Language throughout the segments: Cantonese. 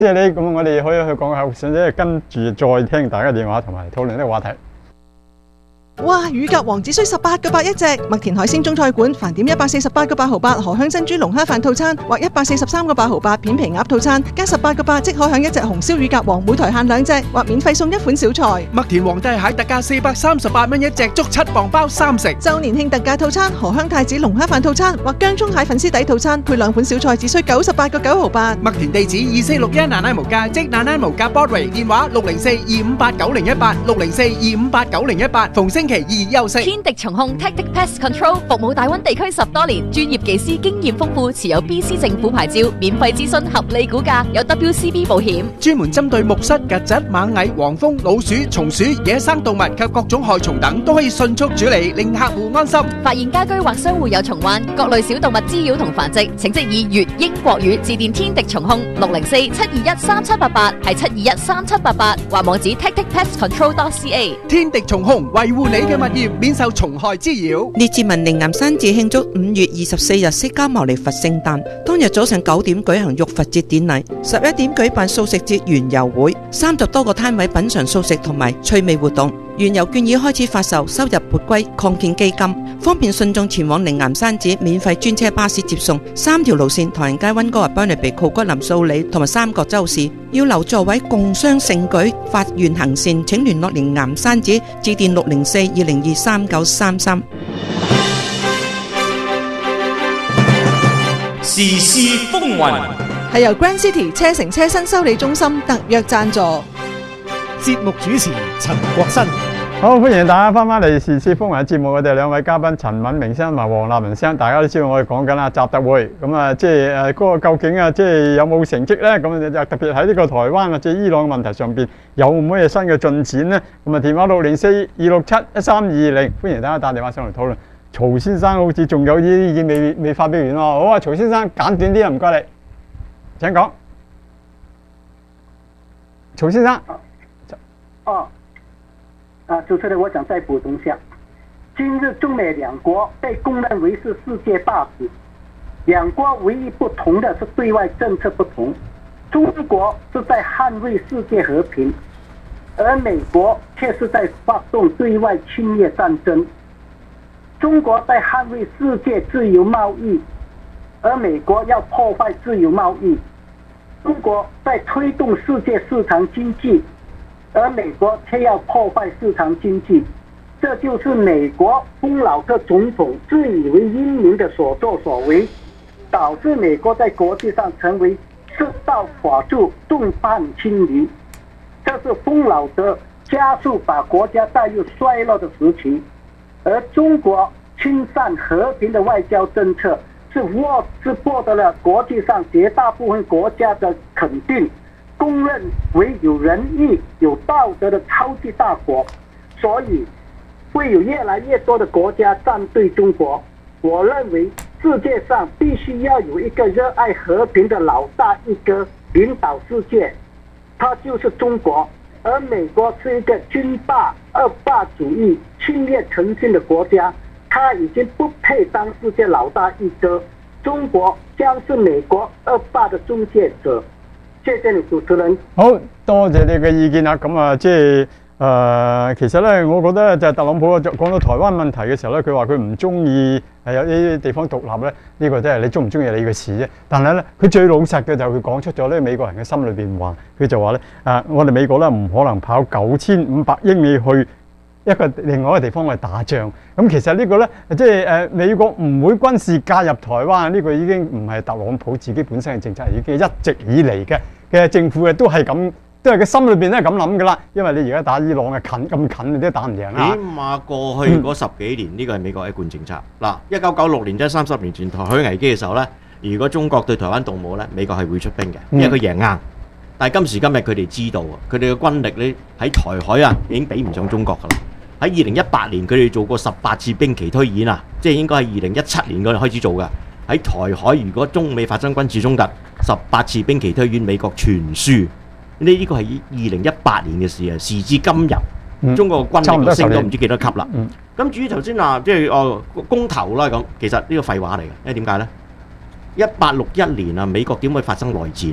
即係呢，咁我哋可以去講下，或者跟住再聽大家電話同埋討論呢個話題。 哇！乳鴿王只需18個8一隻，麥田海鮮中菜館飯點148個8毫8荷香珍珠龍蝦飯套餐，或143個8毫8片皮鴨套餐，加18個8即可享一隻紅燒乳鴿王，每台限2隻，或免費送一款小菜。 麥田皇帝蟹特價438蚊一隻，足7磅包3食。 周年慶特價套餐，荷香太子龍蝦飯套餐，或薑葱蟹粉絲底套餐，配2款小菜，只需98個9毫8。 麥田地址2461奶奶無價，即奶奶無價 Broadway， 電話604-258-9018，604-258-9018，逢星期2休息。 天敵蟲控 Tactic Pest Control 服務大灣地區10多年，專業技師經驗豐富，持有 BC 政府牌照，免費諮詢，合理估價，有 WCB 保險， 專門針對木虱、曱甴、螞蟻、黃蜂、老鼠、松鼠、野生動物及各種害蟲等，都可以迅速處理，令客戶安心。 發現家居或商戶有蟲患、各類小動物滋擾同繁殖，請即以粵英國語致電天敵蟲控604-721-3788，係721-3788，或網址 tacticpestcontrol.ca。 天敵蟲控維護你嘅物業免受蟲害滋擾。 列治文陵南山寺慶祝5月24日釋迦牟尼佛聖誕，當日早上9點舉行浴佛節典禮，11點舉辦素食節園遊會，30多個攤位品嘗素食同埋趣味活動。園遊券已開始發售，收入撥歸擴建基金，方便信眾前往靈岩山寺，免費專車巴士接送。3條路線：唐人街、溫哥華、Burnaby、酷骨林、素里同埋三角洲市。要留座位共襄盛舉，發願行善，請聯絡靈岩山寺，致電604-202-3933。 時事風雲係由 Grand City 車城車新修理中心特約贊助。 節目主持陳國新。 好，歡迎大家翻返嚟時事風雲節目，我哋兩位嘉賓陳敏明先生同埋黃立文先生，大家都知道我哋講緊啦習特會，咁啊即係嗰個究竟啊即係有冇成績咧？咁就特別喺呢個台灣或者伊朗嘅問題上邊有冇咩新嘅進展咧？咁啊電話604-267-1320，歡迎大家打電話上嚟討論。曹先生好似仲有啲意見未發表完喎，好啊，曹先生簡短啲啊，唔該你，請講。曹先生。 主持人，我想再补充一下，今日中美两国被公认为是世界大使，两国唯一不同的是对外政策不同。中国是在捍卫世界和平，而美国却是在发动对外侵略战争。中国在捍卫世界自由贸易，而美国要破坏自由贸易。中国在推动世界市场经济，而美国却要破坏市场经济，这就是美国丰老特总统自以为英明的所作所为，导致美国在国际上成为赤道寡助、众叛亲离。这是丰老特加速把国家带入衰落的时期，而中国亲善和平的外交政策是获得了国际上绝大部分国家的肯定，公认为有仁义、有道德的超级大国，所以会有越来越多的国家站对中国。我认为世界上必须要有一个热爱和平的老大一哥领导世界，他就是中国。而美国是一个军霸、二霸主义、侵略成性的国家，他已經不配當世界老大一哥，中國將是美國二霸的中介者。謝謝你主持人。 好多謝你嘅意見啦。咁啊，即係其實咧，我覺得咧就係特朗普講到台灣問題嘅時候咧，佢話佢唔中意係有啲地方獨立咧，呢個真係你中唔中意你嘅事啫。但係咧，佢最老實嘅就係佢講出咗咧美國人嘅心裏邊話，佢就話咧我哋美國咧唔可能跑9500英里去一個另外一個地方去打仗。咁其實呢個咧，即係美國唔會軍事介入台灣，呢個已經唔係特朗普自己本身嘅政策，已經一直以嚟嘅政府嘅都係咁。都係佢心裏邊都係咁諗㗎啦，因為你而家打伊朗嘅咁近，你都打唔贏啊！ 起碼過去嗰10幾年，呢個係美國一貫政策。嗱，1996年即係30年前台海危機嘅時候咧，如果中國對台灣動武咧，美國係會出兵嘅，因為佢贏硬。但係今時今日佢哋知道啊，佢哋嘅軍力咧喺台海啊已經比唔上中國㗎啦。喺2018年佢哋做過18次兵棋推演啊，即係應該係2017年嗰陣開始做㗎。喺台海如果中美發生軍事衝突，18次兵棋推演美國全輸。呢個係2018年嘅事啊！時至今日，中國軍力都升到唔知幾多級啦。咁至於頭先話即係公投啦咁，其實呢個廢話嚟嘅，因為點解咧？1861年啊，美國點會發生內戰？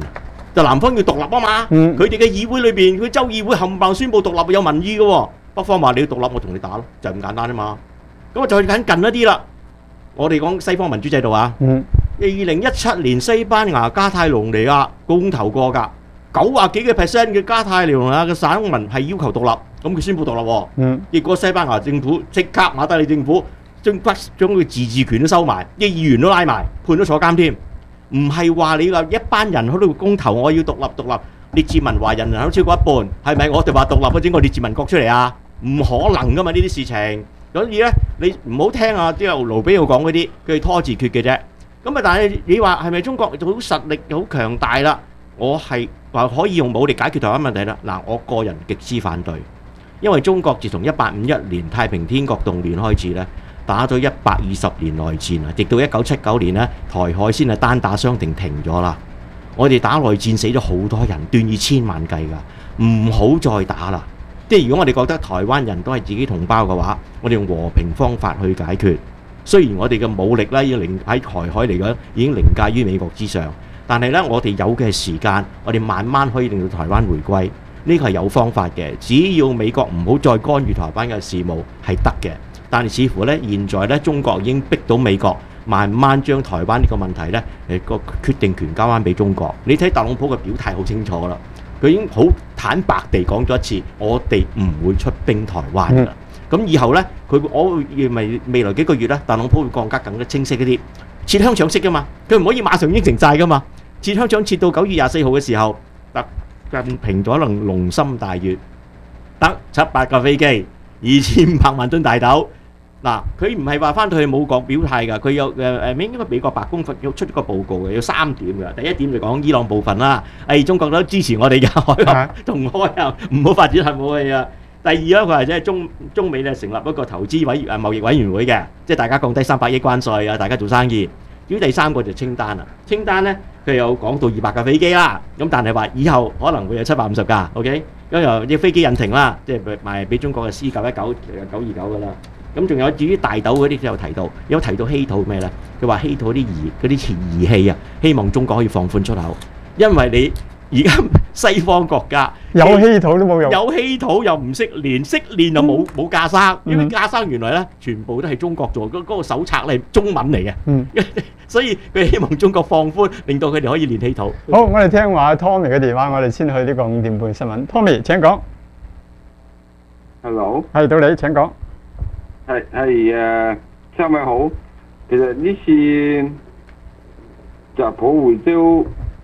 就南方要獨立啊嘛。佢哋嘅議會裏邊，佢州議會冚唪唥宣布獨立有民意嘅喎。北方話你要獨立，我同你打咯，就係咁簡單啫嘛。咁啊，就近一啲啦。我哋講西方民主制度啊。2017年西班牙加泰隆尼亞公投過㗎，90幾個%嘅加泰隆尼亞嘅省民係要求獨立，咁佢宣布獨立喎。結果西班牙政府即刻馬德里政府將佢自治權都收埋，啲議員都拉埋，判咗坐監添。唔係話你話一班人喺度公投，我要獨立，列治文華人口超過一半，係咪我哋話獨立整個列治文國出嚟啊？唔可能噶嘛呢啲事情。所以咧，你唔好聽啊，啲盧比奧講嗰啲，佢係拖字訣嘅啫。咁啊，但係你話係咪中國好實力好強大啦？我係話可以用武力解決台灣問題啦。嗱，我個人極之反對，因為中國自從1851年太平天國動亂開始咧，打咗120年內戰啊，直到1979年咧，台海先係單打雙停停咗啦。我哋打內戰死咗好多人，斷以千萬計㗎，唔好再打啦。即係如果我哋覺得台灣人都係自己同胞嘅話，我哋用和平方法去解決。雖然我哋嘅武力咧已經喺台海嚟講已經凌駕於美國之上，但係咧我哋有嘅時間，我哋慢慢可以令到台灣回歸，呢個係有方法嘅。只要美國唔好再干預台灣嘅事務係得嘅。但係似乎咧現在咧中國已經逼到美國慢慢將台灣呢個問題咧個決定權交翻俾中國。你睇特朗普嘅表態好清楚啦，佢已經好坦白地講咗一次，我哋唔會出兵台灣㗎。咁以後咧，我認為未來幾個月咧，特朗普會更加清晰一啲，切香腸式㗎嘛，佢唔可以馬上應承晒㗎嘛，切香腸切到9月24號嘅時候，習近平可能龍心大悅，得700架飛機，2500萬噸大豆。嗱，佢唔係話翻到去冇講表態㗎，佢有應該美國白宮要出咗個報告嘅，有3點㗎。第一點就講伊朗部分啦，中國都支持我哋嘅海峽同開啊，唔好發展核武器啊。第二咧，佢話即係中美咧成立一個投資貿易委員會嘅，即係大家降低300億關稅啊，大家做生意。至於第三個就清單啦，清單咧佢有講到200架飛機啦，咁但係話以後可能會有750架 ，OK， 咁又啲飛機引停啦，即係賣俾中國嘅 C919、929㗎啦。咁仲有至於大豆嗰啲都有提到稀土咩咧？佢話稀土嗰啲儀器啊，希望中國可以放寬出口，因為你而家西方國家有稀土都冇用， 有稀土又唔識練，識練又冇架生，因為架生原來咧全部都係中國做，嗰個手冊係中文嚟嘅，所以佢希望中國放寬，令到佢哋可以練稀土。 好，我哋聽話 Tommy 嘅電話，我哋先去呢個5點半新聞。Tommy 請講。 Hello， 係到你請講。 三位好。其實呢次習普會都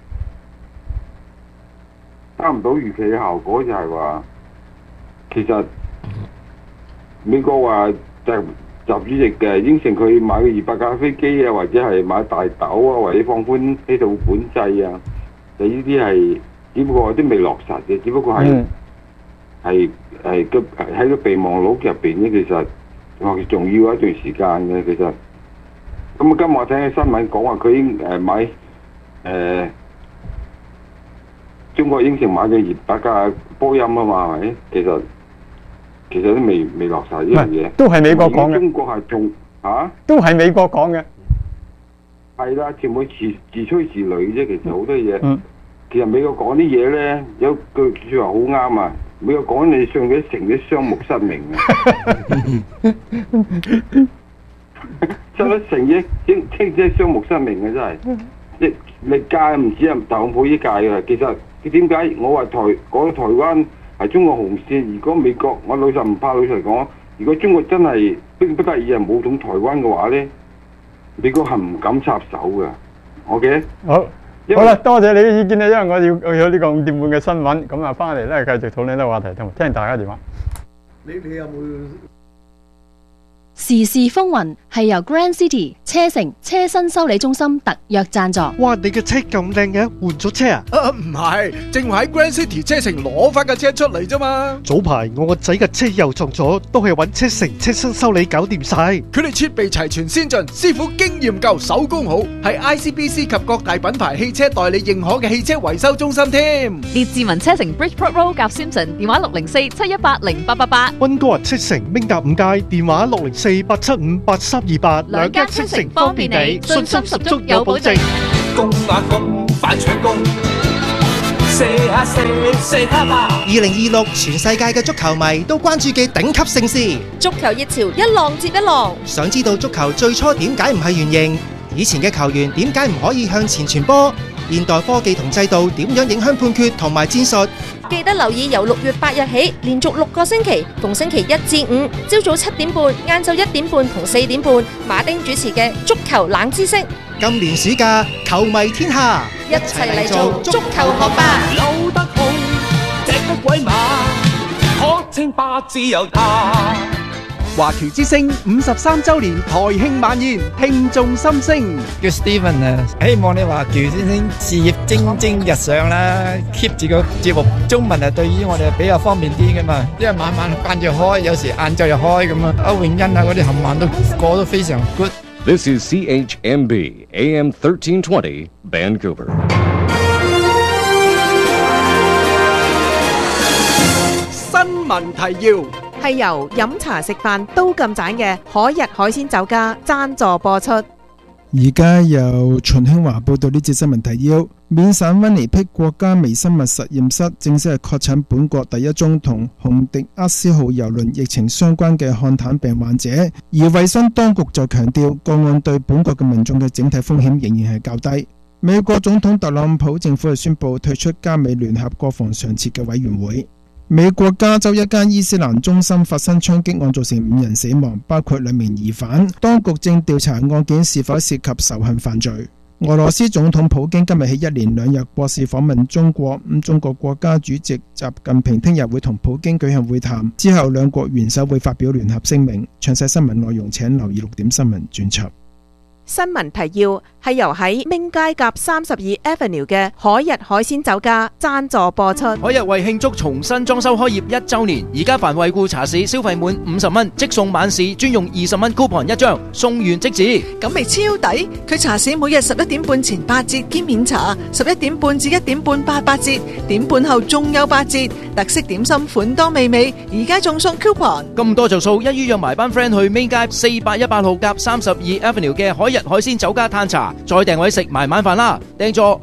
得唔到預期嘅效果，就係話其實美國話習主席嘅應承佢買個200架飛機啊，或者係買大豆啊，或者放寬稀土管制啊，就呢啲係只不過都未落實嘅，只不過係喺個備忘錄入邊咧，其實仲要一段時間嘅。其實咁啊，今日我聽嘅新聞講話佢已經買中國應承買嘅200架波音啊嘛，係咪？其實都未落實呢樣嘢， 都係美國講嘅。 中國係仲都係美國講嘅。 係啦，全部自吹自擂啫。其實好多嘢，其實美國講啲嘢咧，有句説話好啱啊！美國講你信佢成啲雙目失明啊！真係成嘢即係雙目失明嘅真係，即係歷屆唔止係特朗普呢屆嘅。其實佢點解我話講台灣係中國紅線？如果美國我老實唔怕老實講，如果中國真係迫不得已係冇統台灣嘅話咧，美國係唔敢插手嘅。OK， 好啦，多謝你嘅意見啦，因為我要去呢個5點半嘅新聞，咁啊翻嚟咧繼續討論呢個話題，聽大家電話。 你有冇？ 時事風雲係由 Grand City 車城車身修理中心特約贊助。 哇！你嘅車咁靚嘅，換咗車啊？ 唔係，正話喺 Grand City 車城攞翻架車出嚟啫嘛。 早排我個仔嘅車又撞咗，都係揾車城車身修理搞掂晒。 佢哋設備齊全先進，師傅經驗夠，手工好，係 ICBC 及各大品牌汽車代理認可嘅汽車維修中心添。 列治文車城 Bridgeport Road 夾 Simpson， 電話604-718-0888。 溫哥華車城明達5街，電話604-875-8328。 兩家車城方便你，信心十足有保證。 公打工，反搶工， 2026全世界嘅足球迷都關注嘅頂級盛事， 足球熱潮一浪接一浪。 想知道足球最初點解唔係圓形？以前嘅球員點解唔可以向前傳波？現代科技同制度點樣影響判決同埋戰術？ 記得留意由6月8日起，連續6個星期，逢星期1至5，朝早7點半、晏晝1點半同4點半，馬丁主持嘅足球冷知識。 今年暑假，球迷天下， 一齊嚟做足球學霸。 有得好，隻得鬼馬，可稱霸自由他。 華僑之聲53週年台慶晚宴，聽眾心聲。 叫 Steven 啊，希望你華僑之聲事業蒸蒸日上啦 ，keep 住個節目中文啊，對於我哋比較方便啲噶嘛，因為晚晚間住開，有時晏晝又開咁啊，歐永欣啊嗰啲冚唪唥都過得非常 good。 This is CHMB AM 1320 Vancouver。 新聞提要。 係由飲茶食飯都咁盞嘅海逸海鮮酒家贊助播出。 而家由秦興華報道呢節新聞提要：緬省溫尼碧國家微生物實驗室正式係確診本國第一宗同洪迪厄斯號郵輪疫情相關嘅漢坦病患者，而衛生當局就強調個案對本國嘅民眾嘅整體風險仍然係較低。美國總統特朗普政府係宣布退出加美聯合國防常設嘅委員會。美國加州一間伊斯蘭中心發生槍擊案，造成5人死亡，包括2名疑犯。當局正調查案件是否涉及仇恨犯罪。俄羅斯總統普京今日起1連2日國事訪問中國，中國國家主席習近平聽日會同普京舉行會談，之後兩國元首會發表聯合聲明。詳細新聞內容請留意6點新聞專輯。 新聞提要係由喺明街夾32 Avenue 嘅海逸海鮮酒家贊助播出。 海逸為慶祝重新裝修開業1週年，而家凡惠顧茶市消費滿50蚊即送晚市，專用20蚊 coupon 1張，送完即止。 咁咪超抵！佢茶市每日11點半前8折兼免茶，11點半至1點半8折，點半後仲有8折。特色點心款多美味，而家仲送 coupon。 咁多就數，一於約埋班 friend 去明街418號夾32 Avenue 嘅海逸海鮮酒家嘆茶，再訂位食埋晚飯啦！訂座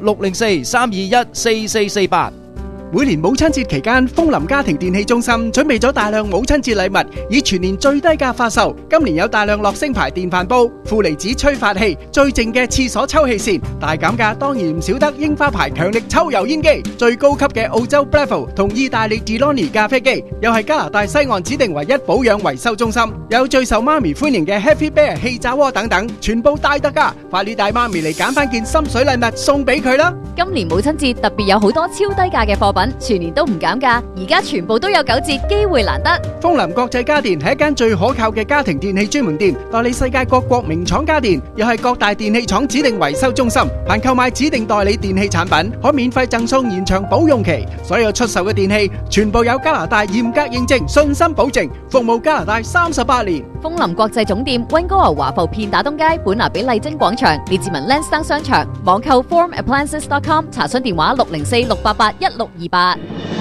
604-321-4448。每年母親節期間，楓林家庭電器中心準備咗大量母親節禮物，以全年最低價發售。今年有大量樂聲牌電飯煲、負離子吹發器、最靜嘅廁所抽氣扇，大減價當然唔少得櫻花牌強力抽油煙機、最高級嘅澳洲 Breville 同意大利 Delony 咖啡機，又係加拿大西岸指定唯一保養維修中心，有最受媽咪歡迎嘅 Happy Bear 氣炸鍋等等，全部大特價，快啲帶媽咪嚟揀翻件心水禮物送俾佢啦！ 今年母親節特別有好多超低價嘅貨品。全年都唔減價，而家全部都有9折，機會難得。 楓林國際家電係一間最可靠嘅家庭電器專門店，代理世界各國名廠家電，又係各大電器廠指定維修中心。凡購買指定代理電器產品，可免費贈送延長保用期。所有出售嘅電器全部有加拿大嚴格認證，信心保證，服務加拿大38年。 楓林國際總店溫哥華華埠片打東街本拿比麗晶廣場列治文 Lansdowne 商場，網購 formappliances.com， 查詢電話604-688-1628。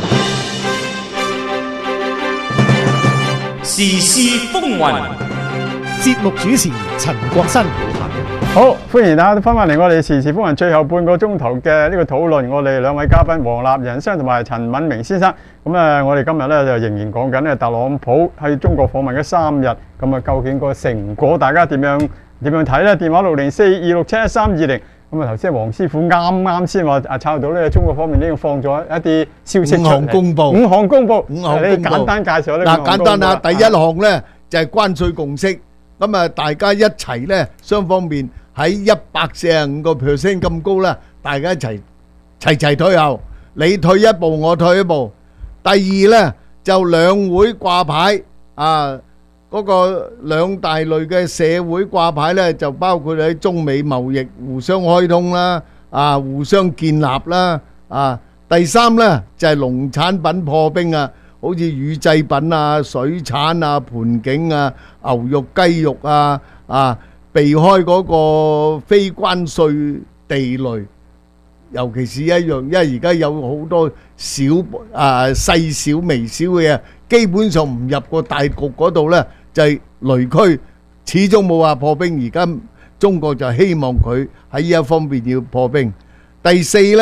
時事風雲， 節目主持陳國新。 好，歡迎大家翻返嚟我哋時事風雲最後半個鐘頭嘅呢個討論。我哋兩位嘉賓黃立仁先生同埋陳敏明先生。咁我哋今日咧就仍然講緊咧特朗普喺中國訪問嘅3日，咁究竟個成果大家點樣睇咧？電話604-267-1320。咁頭先黃師傅啱先話抄到咧，中國方面已經放咗一啲消息出嚟，5項公佈。你簡單介紹咧。 嗱，簡單啊，第一項咧就係關稅共識，咁啊大家一齊咧，雙方面喺145% 咁高啦，大家一齊退後，你退一步，我退一步。第二咧就兩會掛牌啊。嗰個兩大類嘅社會掛牌咧，就包括喺中美貿易互相開通啦，互相建立啦，第三咧就係農產品破冰啊，好似乳製品啊、水產啊、盤景啊、牛肉、雞肉避開嗰個非關稅地雷，尤其是一樣，因為而家有好多細小微小嘅嘢，基本上唔入個大局嗰度咧。就係雷區，始終冇話破冰。而家中國就希望佢喺呢一方面要破冰。第四呢，就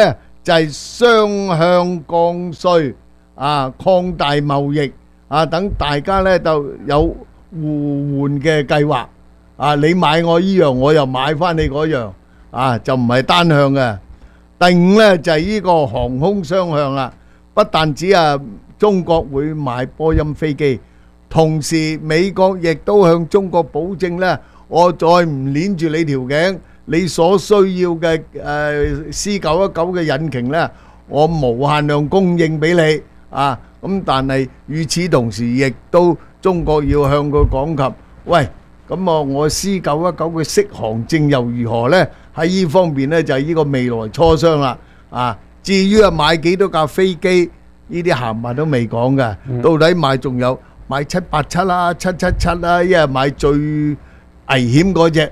就係雙向降稅啊，擴大貿易啊，等大家咧就有互換嘅計劃啊，你買我依樣，我又買翻你嗰樣啊，就唔係單向嘅。第五咧就係呢個航空雙向啦，不但止中國會買波音飛機，同時美國亦都向中國保證咧，我再唔鏈住你條頸，你所需要嘅C919嘅引擎咧，我無限量供應俾你啊！咁但係與此同時，亦都中國要向佢講及，喂，咁我 C919嘅適航證又如何呢？喺呢方面呢，就係呢個未來磋商啦。啊，至於買幾多架飛機，呢啲閒話都未講嘅。到底買仲有買787啦、777啦，一係買最危險嗰隻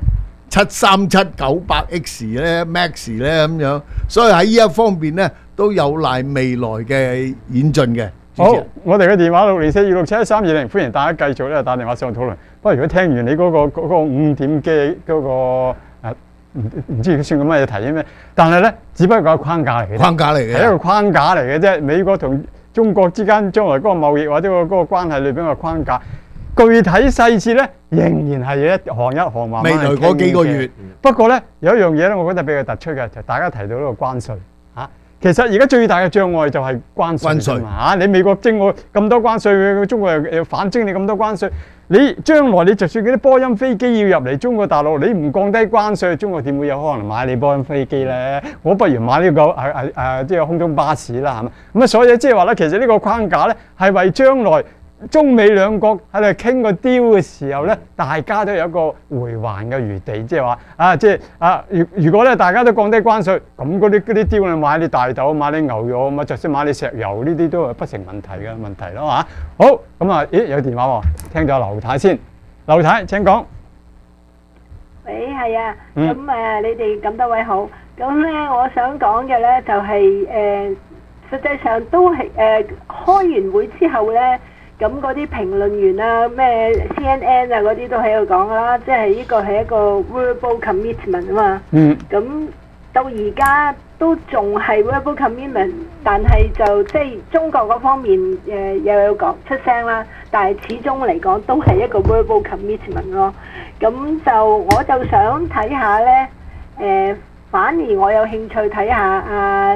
737-900X 咧、Max 咧咁樣。所以喺呢一方面呢，都有賴未來嘅演進嘅。 好，我哋嘅電話60426713220，歡迎大家繼續咧打電話上討論。不過如果聽完你嗰個5點嘅嗰個唔知算咁乜嘢提咩，但係咧只不過係個框架嚟嘅， 框架嚟嘅， 係一個框架嚟嘅啫。美國同中國之間將來嗰個貿易或者嗰個關係裏邊嘅框架，具體細節咧仍然係一行一行慢慢未來嗰幾個月。 不過咧有一樣嘢咧，我覺得比較突出嘅就係大家提到呢個關稅嚇。其實而家最大嘅障礙就係關稅嘛嚇，你美國徵我咁多關稅，中國又反徵你咁多關稅，你將來你就算嗰啲波音飛機要入嚟中國大陸，你唔降低關稅，中國點會有可能買你波音飛機咧？我不如買呢個即係空中巴士啦，係嘛？咁啊，所以即係話咧，其實呢個框架咧係為將來中美兩國喺度傾個 deal 嘅時候咧，大家都有一個回環嘅餘地，即係話如果咧大家都降低關稅，咁嗰啲 deal 你買你大豆、買你牛肉，咪就算買你石油呢啲都係不成問題嘅問題咯嚇。好，咁啊，咦有電話喎，聽咗劉太先，劉太請講。 喂，係啊，咁你哋咁多位好，咁咧我想講嘅咧就係實際上都係開完會之後咧。咁嗰啲評論員啊，咩 CNN 啊嗰啲都喺度講啦，即係呢個係一個 verbal commitment 啊嘛。咁到而家都仲係 verbal commitment， 但係就即係中國嗰方面又有講出聲啦，但係始終嚟講都係一個 verbal commitment 咯。咁就我就想睇下咧，反而我有興趣睇下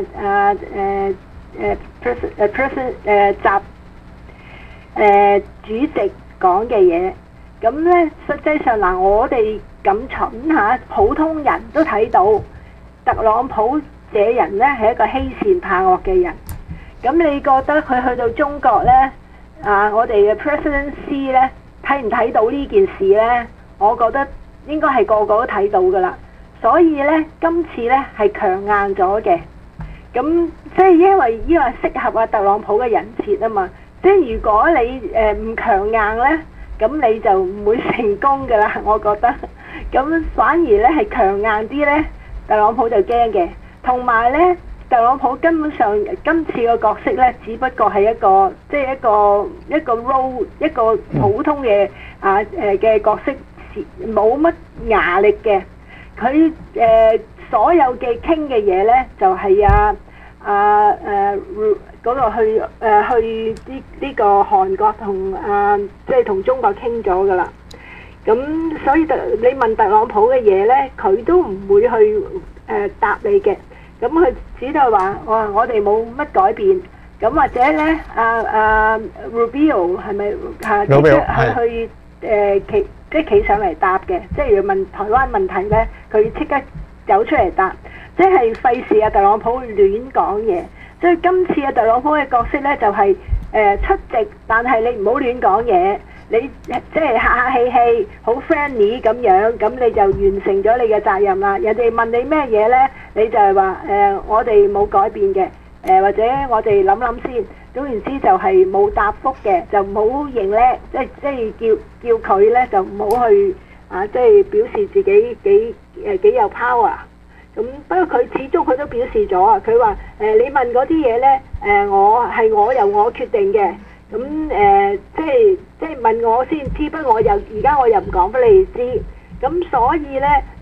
習主席講嘅嘢，咁咧實際上嗱，我哋咁蠢嚇，普通人都睇到特朗普這人咧係一個欺善怕惡嘅人。咁你覺得佢去到中國咧，我哋嘅 President C 咧睇唔睇到呢件事咧？我覺得應該係個個都睇到噶啦。所以咧，今次咧係強硬咗嘅。咁即係因為呢個適合特朗普嘅人設啊嘛。即係如果你唔強硬呢，咁你就唔會成功㗎啦，我覺得。咁反而呢係強硬啲呢，特朗普就驚嘅。同埋呢，特朗普根本上今次個角色呢，只不過係一個即係一個 role 一個普通嘅嘅角色，冇乜牙力嘅。佢所有嘅傾嘅嘢呢，就係嗰個去呢個韓國同即係同中國傾咗噶啦，咁所以你問特朗普嘅嘢咧，佢都唔會去答你嘅，咁佢只係話我哋冇乜改變，咁或者咧Rubio 係咪去即係企上嚟答嘅，即係要問台灣問題咧，佢即刻走出嚟答，即係費事特朗普亂講嘢。所以今次特朗普嘅角色咧就係出席，但係你唔好亂講嘢，你即係客客氣氣，好 friendly 咁樣，咁你就完成咗你嘅責任啦。人哋問你咩嘢咧，你就係話我哋冇改變嘅，或者我哋諗諗先。總言之就係冇答覆嘅，就唔好認叻，即係叫佢咧就唔好去即係表示自己幾有 power。咁不過佢始終佢都表示咗啊，佢話你問嗰啲嘢咧，我由我決定嘅，咁即係問我先知，不過而家我又唔講俾你知，咁所以咧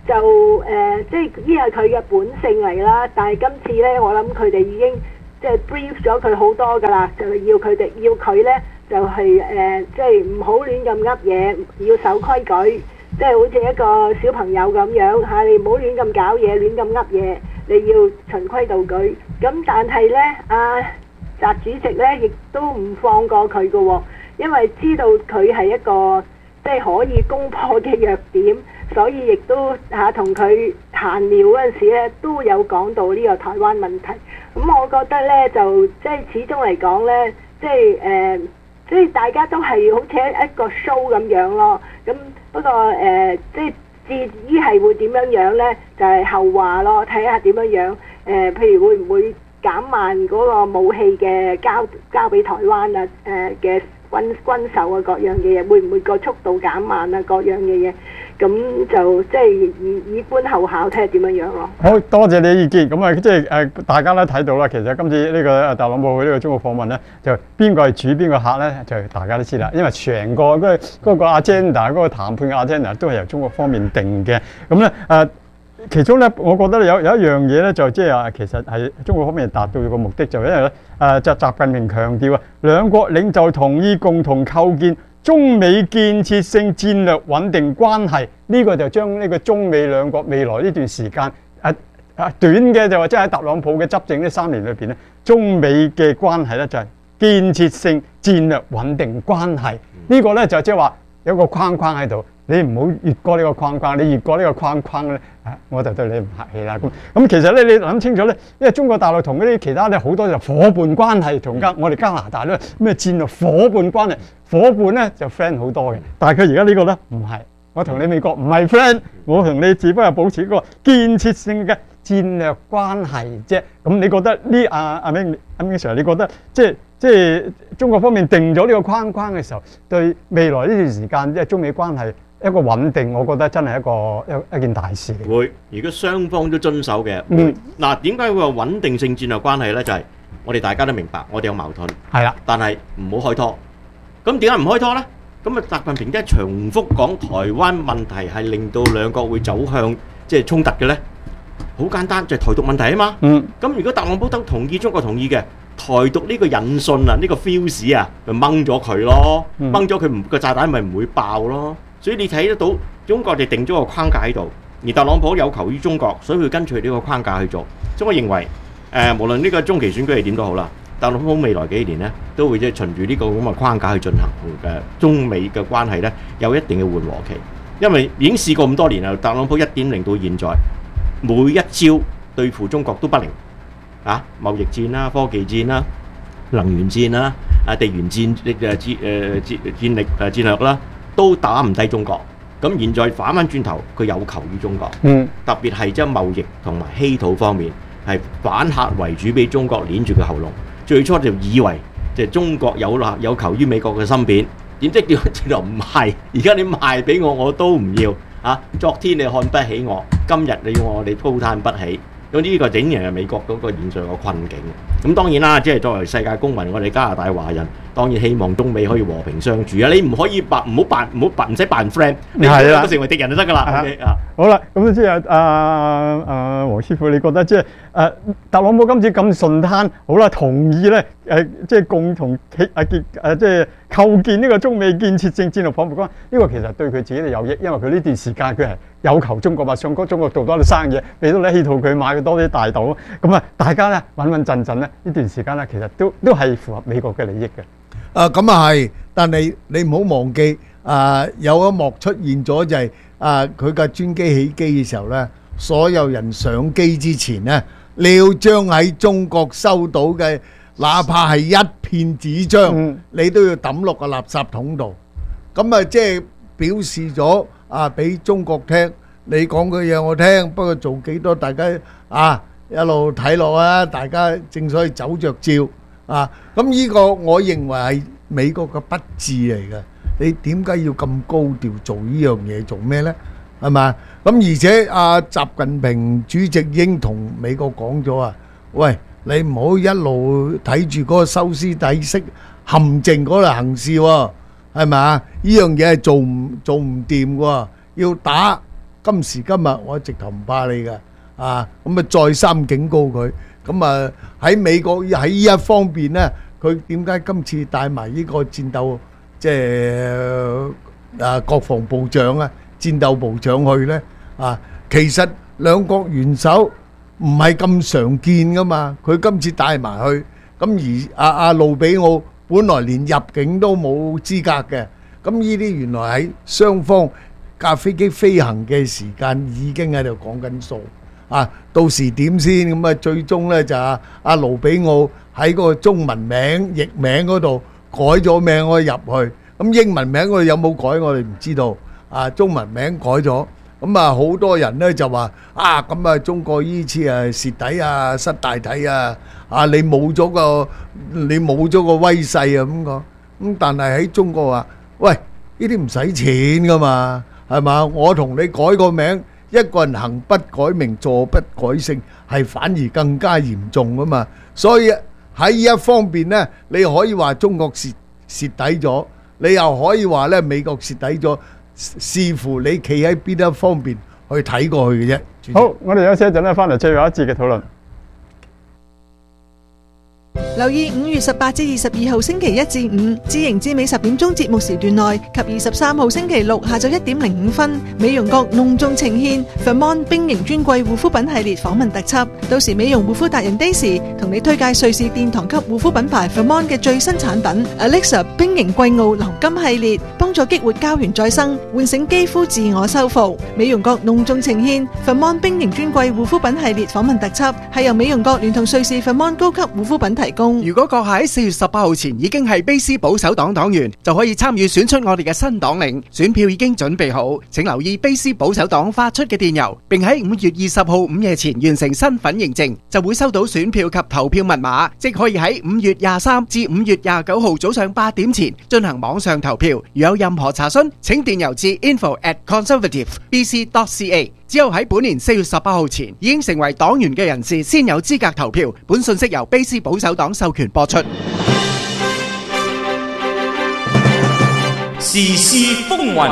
就即係呢係佢嘅本性嚟啦。但係今次咧，我諗佢哋已經即係 brief 咗佢好多㗎啦，就係要佢咧就係即係唔好亂咁噏嘢，要守規矩，即係好似一個小朋友咁樣嚇，你唔好亂咁搞嘢，亂咁噏嘢，你要循規蹈矩。咁但係咧，習主席咧亦都唔放過佢嘅喎，因為知道佢係一個即係可以攻破嘅弱點，所以亦都同佢閒聊嗰陣時咧，都有講到呢個台灣問題。咁我覺得咧，就即係始終嚟講咧，即係大家都係好似一個 show 咁樣咯。咁不過即係至於係會點樣樣咧，就係後話咯，睇下點樣樣。譬如會唔會減慢嗰個武器嘅交俾台灣啊？嘅軍售啊，各樣嘅嘢，會唔會個速度減慢啊？各樣嘅嘢，咁就即係以觀後效，睇下點樣樣咯。 好多謝你意見。咁即係大家都睇到啦。其實今次呢個特朗普去呢個中國訪問咧，就邊個係主邊個客咧，就大家都知啦。因為成個嗰個 agenda 嗰個談判嘅 agenda 都係由中國方面定嘅。咁咧其中咧，我覺得有一樣嘢咧，就即係其實係中國方面達到個目的，就因為咧就習近平強調兩國領袖同意共同構建中美建設性戰略穩定關係。呢個就將呢個中美兩國未來呢段時間短嘅就話即係喺特朗普嘅執政呢3年裏邊咧，中美嘅關係咧就係建設性戰略穩定關係。呢個咧就即係話有個框框喺度。你唔好越過呢個框框，你越過呢個框框咧，我就對你唔客氣啦。咁其實咧，你諗清楚咧，因為中國大陸同嗰啲其他咧好多就伙伴關係，同我哋加拿大咧咩戰略伙伴關係，伙伴咧就 friend 好多嘅。但係佢而家呢個咧唔係，我同你美國唔係 friend， 我同你只不過保持一個建設性嘅戰略關係啫。咁你覺得呢？阿明 Sir， 你覺得即係中國方面定咗呢個框框嘅時候，對未來呢段時間即係中美關係一個穩定，我覺得真係一件大事。 會，如果雙方都遵守嘅，嗱點解會話穩定性戰略關係咧？就係我哋大家都明白，我哋有矛盾， 係啦， 但係唔好開拖。咁點解唔開拖咧？咁習近平即係重複講台灣問題係令到兩國會走向即係衝突嘅咧？好簡單，就係台獨問題啊嘛。咁如果特朗普都同意，中國同意嘅，台獨呢個引信啊，呢個 fuse 啊，咪掹咗佢咯，掹咗佢個炸彈咪唔會爆咯。所以你睇得到中國哋定咗個框架喺度，而特朗普有求於中國，所以佢跟隨呢個框架去做。所以我認為無論呢個中期選舉係點都好啦，特朗普未來幾年呢都會即係循住呢個咁嘅框架去進行中美嘅關係呢有一定嘅緩和期，因為已經試過咁多年啦。特朗普1.0到現在每一招對付中國都不靈貿易戰啦、科技戰啦、能源戰啦、地緣戰略啦。都打唔低中國，咁現在反翻轉頭，佢有求於中國，特別係即係貿易同埋稀土方面，係反客為主，俾中國攆住個喉嚨。最初就以為即係中國有求於美國嘅芯片，點知叫原來唔係，而家你賣俾我，我都唔要昨天你看不起我，今日你要我哋高嘆不起。咁呢個整然係美國嗰個現象嘅困境。咁當然啦，即係作為世界公民，我哋加拿大華人當然希望中美可以和平相處啊！你唔可以唔使扮 friend， 你都成為敵人就得㗎啦。 好啦，咁即係黃師傅，你覺得即係特朗普今次咁順攤，好啦，同意咧即係共同即係構建呢個中美建設性戰略伙伴關係，呢個其實對佢自己都有益，因為佢呢段時間佢係有求中國話想中國做多啲生意，俾到你氣套佢買佢多啲大豆，咁大家咧穩穩陣陣咧呢段時間咧，其實都係符合美國嘅利益嘅。 咁係，但係你唔好忘記有一幕出現咗就係佢架專機起機嘅時候咧，所有人上機之前咧，你要將喺中國收到嘅，哪怕係一片紙張，你都要抌落個垃圾桶度。咁即係表示咗俾中國聽，你講嘅嘢我聽，不過做幾多大家一路睇落啊，大家正所謂走着照咁呢個我認為係美國嘅不智嚟嘅。你點解要咁高調做呢樣嘢？做咩呢？係咪？咁而且習近平主席已經同美國講咗喂，你唔好一路睇住嗰個修斯底式陷阱嗰度行事喎，係咪啊？呢樣嘢係做唔掂喎，要打今時今日我直頭唔怕你㗎，咁啊再三警告佢。咁啊喺美國喺呢一方面咧，佢點解今次帶埋呢個戰鬥即係國防部長啊、戰鬥部長去咧？其實兩國元首唔係咁常見噶嘛，佢今次帶埋去，咁而阿路比奧本來連入境都冇資格嘅，咁呢啲原來喺雙方架飛機飛行嘅時間已經喺度講緊數。到時點先咁啊？最終咧就阿盧比奧喺嗰個中文名譯名嗰度改咗名，可以入去。咁英文名我哋有冇改我哋唔知道。中文名改咗，咁啊好多人咧就話咁啊中國依次蝕底啊失大體啊，你冇咗個威勢啊咁講。咁但係喺中國話，喂呢啲唔使錢噶嘛，係嘛？我同你改個名。一個人行不改名，坐不改姓，係反而更加嚴重噶嘛。所以喺呢一方面呢，你可以話中國蝕底咗，你又可以話咧美國蝕底咗，視乎你企喺邊一方面去睇過去嘅啫。 好，我哋休息一陣咧，翻嚟最後一節嘅討論。 留意5月18至22號星期1至5，知營知美10點鐘節目時段內及23號星期6下晝1點05分，美容閣隆重呈獻 Vermont 冰型專櫃護膚品系列訪問特輯。到時美容護膚達人 Daisy 同你推介瑞士殿堂級護膚品牌 Vermont 嘅最新產品 Alexa 冰型貴奧流金系列，幫助激活膠原再生，喚醒肌膚自我修復。美容閣隆重呈獻 Vermont 冰型專櫃護膚品系列訪問特輯，係由美容閣聯同瑞士 Vermont 高級護膚品提供。 如果閣下喺4月18號前已經係卑斯保守黨黨員，就可以參與選出我哋嘅新黨領。選票已經準備好，請留意卑斯保守黨發出嘅電郵，並喺5月20號午夜前完成身份認證，就會收到選票及投票密碼，即可以喺5月23至5月29號早上8點前進行網上投票。如有任何查詢，請電郵至 info@conservativebc.ca。只有喺本年4月18號前已經成為黨員嘅人士先有資格投票。本信息由卑斯保守黨授權播出。 時事風雲，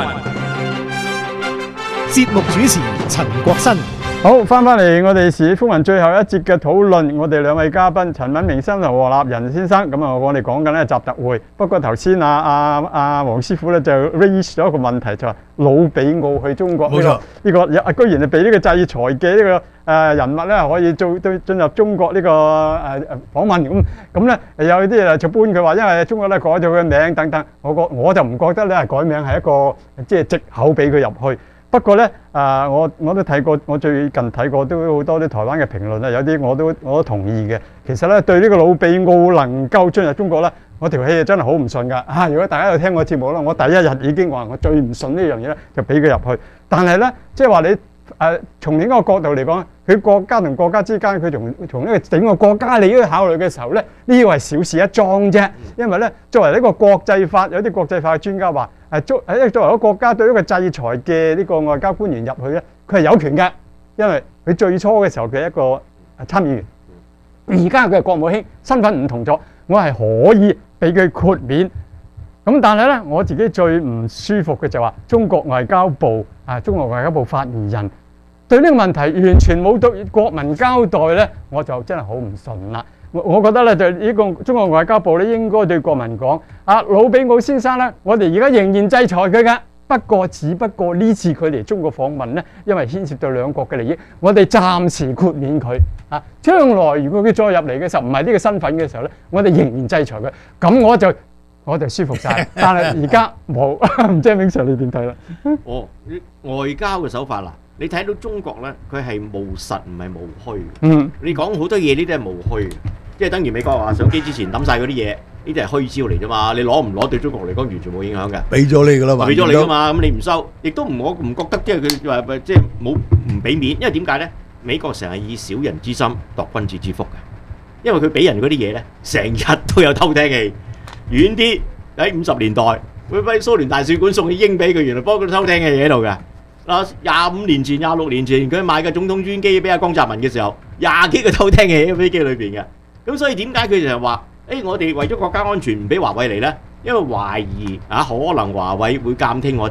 節目主持陳國新。 好，翻嚟我哋時事風雲最後一節嘅討論，我哋兩位嘉賓陳敏明先生同何立仁先生，咁我哋講緊咧習特會。不過頭先黃師傅咧就 raise 咗一個問題，就話魯比奧去中國， 冇錯， 居然係被呢個制裁嘅呢個人物咧可以進入中國呢個訪問，咁咧有啲人就搬佢話，因為中國咧改咗佢嘅名等等，我就唔覺得咧改名係一個即係藉口俾佢入去。不過咧，我都睇過，我最近睇過都好多啲台灣嘅評論啦，有啲我都同意嘅。其實咧，對呢個魯比奧能夠進入中國咧，我條氣真係好唔順㗎。如果大家有聽我節目啦，我第一日已經話我最唔順呢樣嘢咧，就俾佢入去。但係咧，即係話你從另一個角度嚟講，佢國家同國家之間，佢從呢個整個國家利益去考慮嘅時候咧，呢個係小事一樁啫。因為咧，作為呢個國際法，有啲國際法嘅專家話，作為一個國家對一個制裁嘅呢個外交官員入去咧，佢係有權嘅，因為佢最初嘅時候佢係一個參議員，而家佢係國務卿，身份唔同咗，我係可以俾佢豁免。咁但係咧，我自己最唔舒服嘅就話中國外交部發言人對呢個問題完全冇對國民交代咧，我就真係好唔順啦。我覺得咧，就呢個中國外交部咧應該對國民講：魯比奧先生咧，我哋而家仍然制裁佢嘅，只不過呢次佢嚟中國訪問咧，因為牽涉到兩國嘅利益，我哋暫時豁免佢。將來如果佢再入嚟嘅時候，唔係呢個身份嘅時候咧，我哋仍然制裁佢。咁我就舒服晒，但係而家冇，唔知明 Sir 你點睇啦？ 外交嘅手法嗱，你睇到中國咧，佢係務實唔係務虛。你講好多嘢呢啲係務虛嘅，即係等於美國話上機之前抌晒嗰啲嘢，呢啲係虛招嚟啫嘛。你攞唔攞對中國嚟講完全冇影響嘅。 俾咗你㗎啦嘛， 俾咗你㗎嘛，咁你唔收，亦都我唔覺得即係佢話即係冇唔俾面，因為點解咧？美國成日以小人之心度君子之腹嘅，因為佢俾人嗰啲嘢咧，成日都有偷聽器。遠啲喺50年代，會俾蘇聯大使館送啲鷹俾佢，原來幫佢偷聽嘅嘢喺度嘅。25年前、26年前，佢買嘅總統專機俾阿江澤民嘅時候，20幾個偷聽嘅嘢喺飛機裏邊嘅。咁所以點解佢就係話：我哋為咗國家安全唔俾華為嚟呢？因為懷疑可能華為會監聽我哋，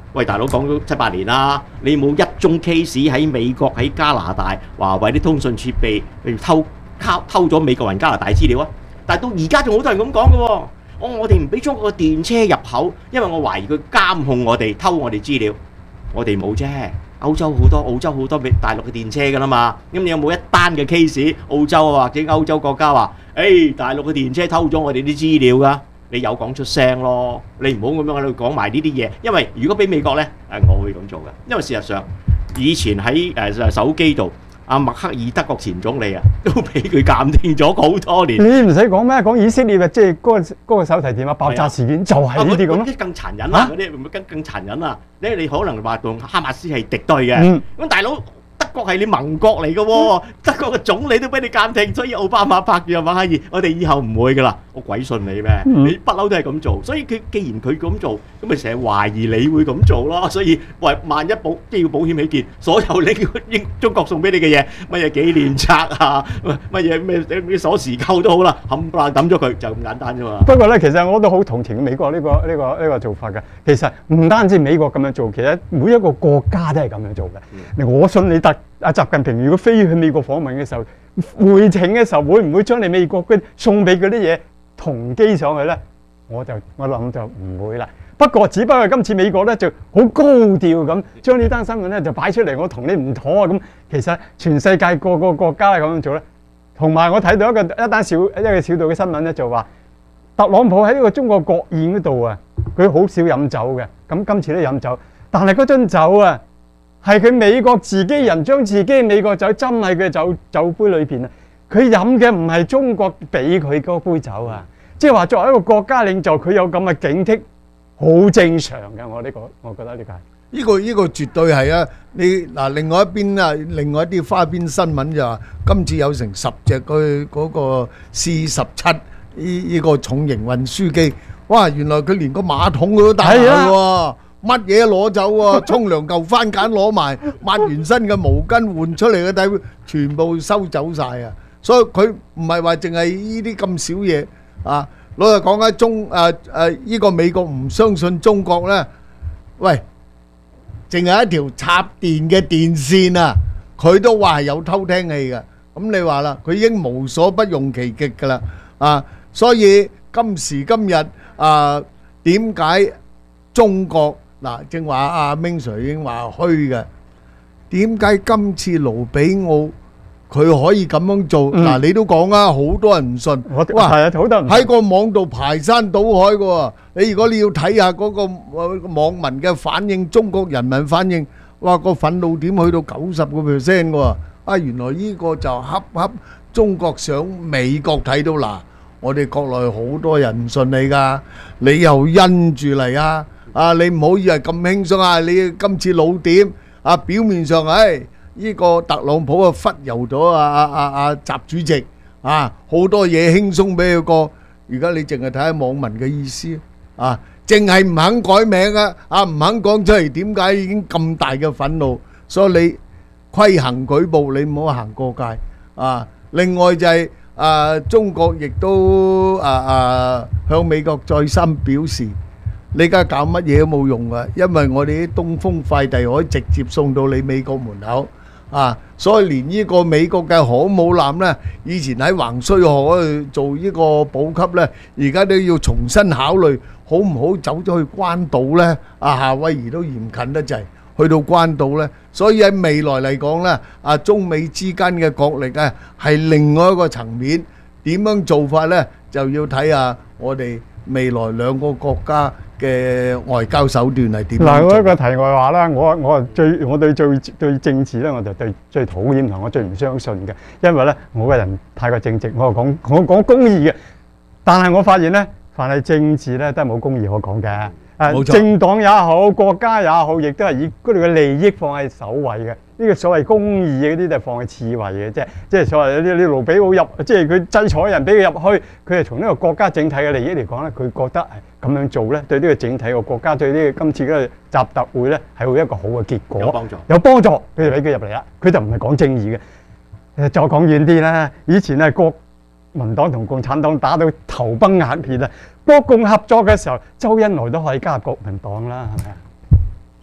喂，大佬講咗7、8年啦，你冇一宗 case 喺美國喺加拿大華為啲通訊設備譬如偷咗美國人加拿大資料啊？但係到而家仲好多人咁講嘅喎。我哋唔俾中國嘅電車入口，因為我懷疑佢監控我哋，偷我哋資料。我哋冇啫，歐洲好多、澳洲好多大陸嘅電車㗎啦嘛。咁你有冇一單嘅 case？澳洲啊或者歐洲國家話，大陸嘅電車偷咗我哋啲資料㗎？你有講出聲咯，你唔好咁樣喺度講埋呢啲嘢。因為如果俾美國呢，我會咁做嘅。因為事實上，以前喺手機度。阿默克爾德國前總理啊，都俾佢鑑定咗好多年。 你唔使講咩，講以色列即係嗰個手提電話爆炸事件就係呢啲咁咯。 嗰啲更殘忍啊！嗰啲會更殘忍啊！你可能話同哈馬斯係敵對嘅，咁大佬德國係你盟國嚟嘅喎，德國嘅總理都俾你鑑定，所以奧巴馬拍住阿默克爾，我哋以後唔會噶啦，我鬼信你咩？你不嬲都係咁做，所以既然佢咁做，咁咪成日懷疑你會咁做咯。所以萬一即係要保險起見，所有你中國送俾你嘅嘢，乜嘢紀念冊啊，乜嘢咩鎖匙扣都好啦，冚唪唥抌咗佢，就咁簡單啫嘛。 不過咧，其實我都好同情美國呢個做法嘅。其實唔單止美國咁樣做，其實每一個國家都係咁樣做嘅。我信你習近平如果飛去美國訪問嘅時候，回程嘅時候會唔會將你美國送俾嗰啲嘢同機上去咧？我諗就唔會啦。不過只不過今次美國咧就好高調咁將呢單新聞咧就擺出嚟，我同你唔妥啊咁。其實全世界個個國家係咁樣做咧。同埋我睇到一個小道嘅新聞咧，就話特朗普喺呢個中國國宴嗰度啊，佢好少飲酒嘅。咁今次都飲酒，但係嗰樽酒啊，係佢美國自己人將自己美國酒斟喺佢酒杯裏邊啊！佢飲嘅唔係中國俾佢嗰杯酒啊！即係話作為一個國家領袖，佢有咁嘅警惕，好正常嘅。我覺得呢個係呢個絕對係啊！你嗱，另外一邊啊，另外一啲花邊新聞就話，今次有成10隻佢嗰個 C-17呢個重型運輸機，哇！原來佢連個馬桶佢都帶埋喎。乜嘢攞走喎？沖涼嚿番梘攞埋，抹完身嘅毛巾換出嚟嘅底，全部收走晒啊！所以佢唔係話淨係呢啲咁少嘢啊！老實講啊，呢個美國唔相信中國咧，喂，淨係一條插電嘅電線啊，佢都話係有偷聽器嘅。咁你話啦，佢已經無所不用其極㗎啦啊！所以今時今日啊，點解中國？嗱，正話阿明 Sir 已經話虛嘅，點解今次盧比奧佢可以咁樣做？嗱，你都講啊，好多人唔信，哇， 係啊，好多人喺個網度排山倒海嘅喎。你如果你要睇下嗰個網民嘅反應，中國人民反應，哇，個憤怒點去到90%嘅喎。啊，原來呢個就恰中國想美國睇到嗱，我哋國內好多人唔信你㗎，你又因住嚟啊！啊！你唔好以為咁輕鬆啊！你今次老點啊？表面上呢個特朗普啊忽悠咗阿習主席啊，好多嘢輕鬆俾佢過。而家你淨係睇下網民嘅意思啊，淨係唔肯改名啊，唔肯講出嚟，點解已經咁大嘅憤怒？所以你規行矩步，你唔好行過界啊！另外就係中國亦都向美國再三表示。你而家搞乜嘢都冇用啊！因為我哋啲東風快遞可以直接送到你美國門口啊，所以連呢個美國嘅航母艦呢，以前喺橫須賀去做呢個補給呢，而家都要重新考慮，好唔好走咗去關島呢？夏威夷都嚴近得滯，去到關島呢，所以喺未來嚟講呢，中美之間嘅角力啊，係另外一個層面，點樣做法呢？就要睇下我哋未來兩個國家嘅外交手段係點？ 嗱，我一個題外話啦，我對政治咧，我就最討厭同我最唔相信嘅，因為咧我個人太過正直，我講公義嘅，但係我發現咧，凡係政治咧都係冇公義可講嘅。政黨也好，國家也好，亦都係以嗰度嘅利益放喺首位嘅。呢個所謂公義嗰啲就放喺次位嘅，即係所謂啲盧比奧入，即係佢制裁人俾佢入去，佢係從呢個國家整體嘅利益嚟講咧，佢覺得係咁樣做咧，對呢個整體個國家，對呢個今次嘅習特會咧，係會一個好嘅結果，有幫助，佢就俾佢入嚟啦。佢就唔係講正義嘅。再講遠啲啦，以前係國民黨同共產黨打到頭崩額裂啊！國共合作嘅時候，周恩來都可以加入國民黨啦，係咪啊？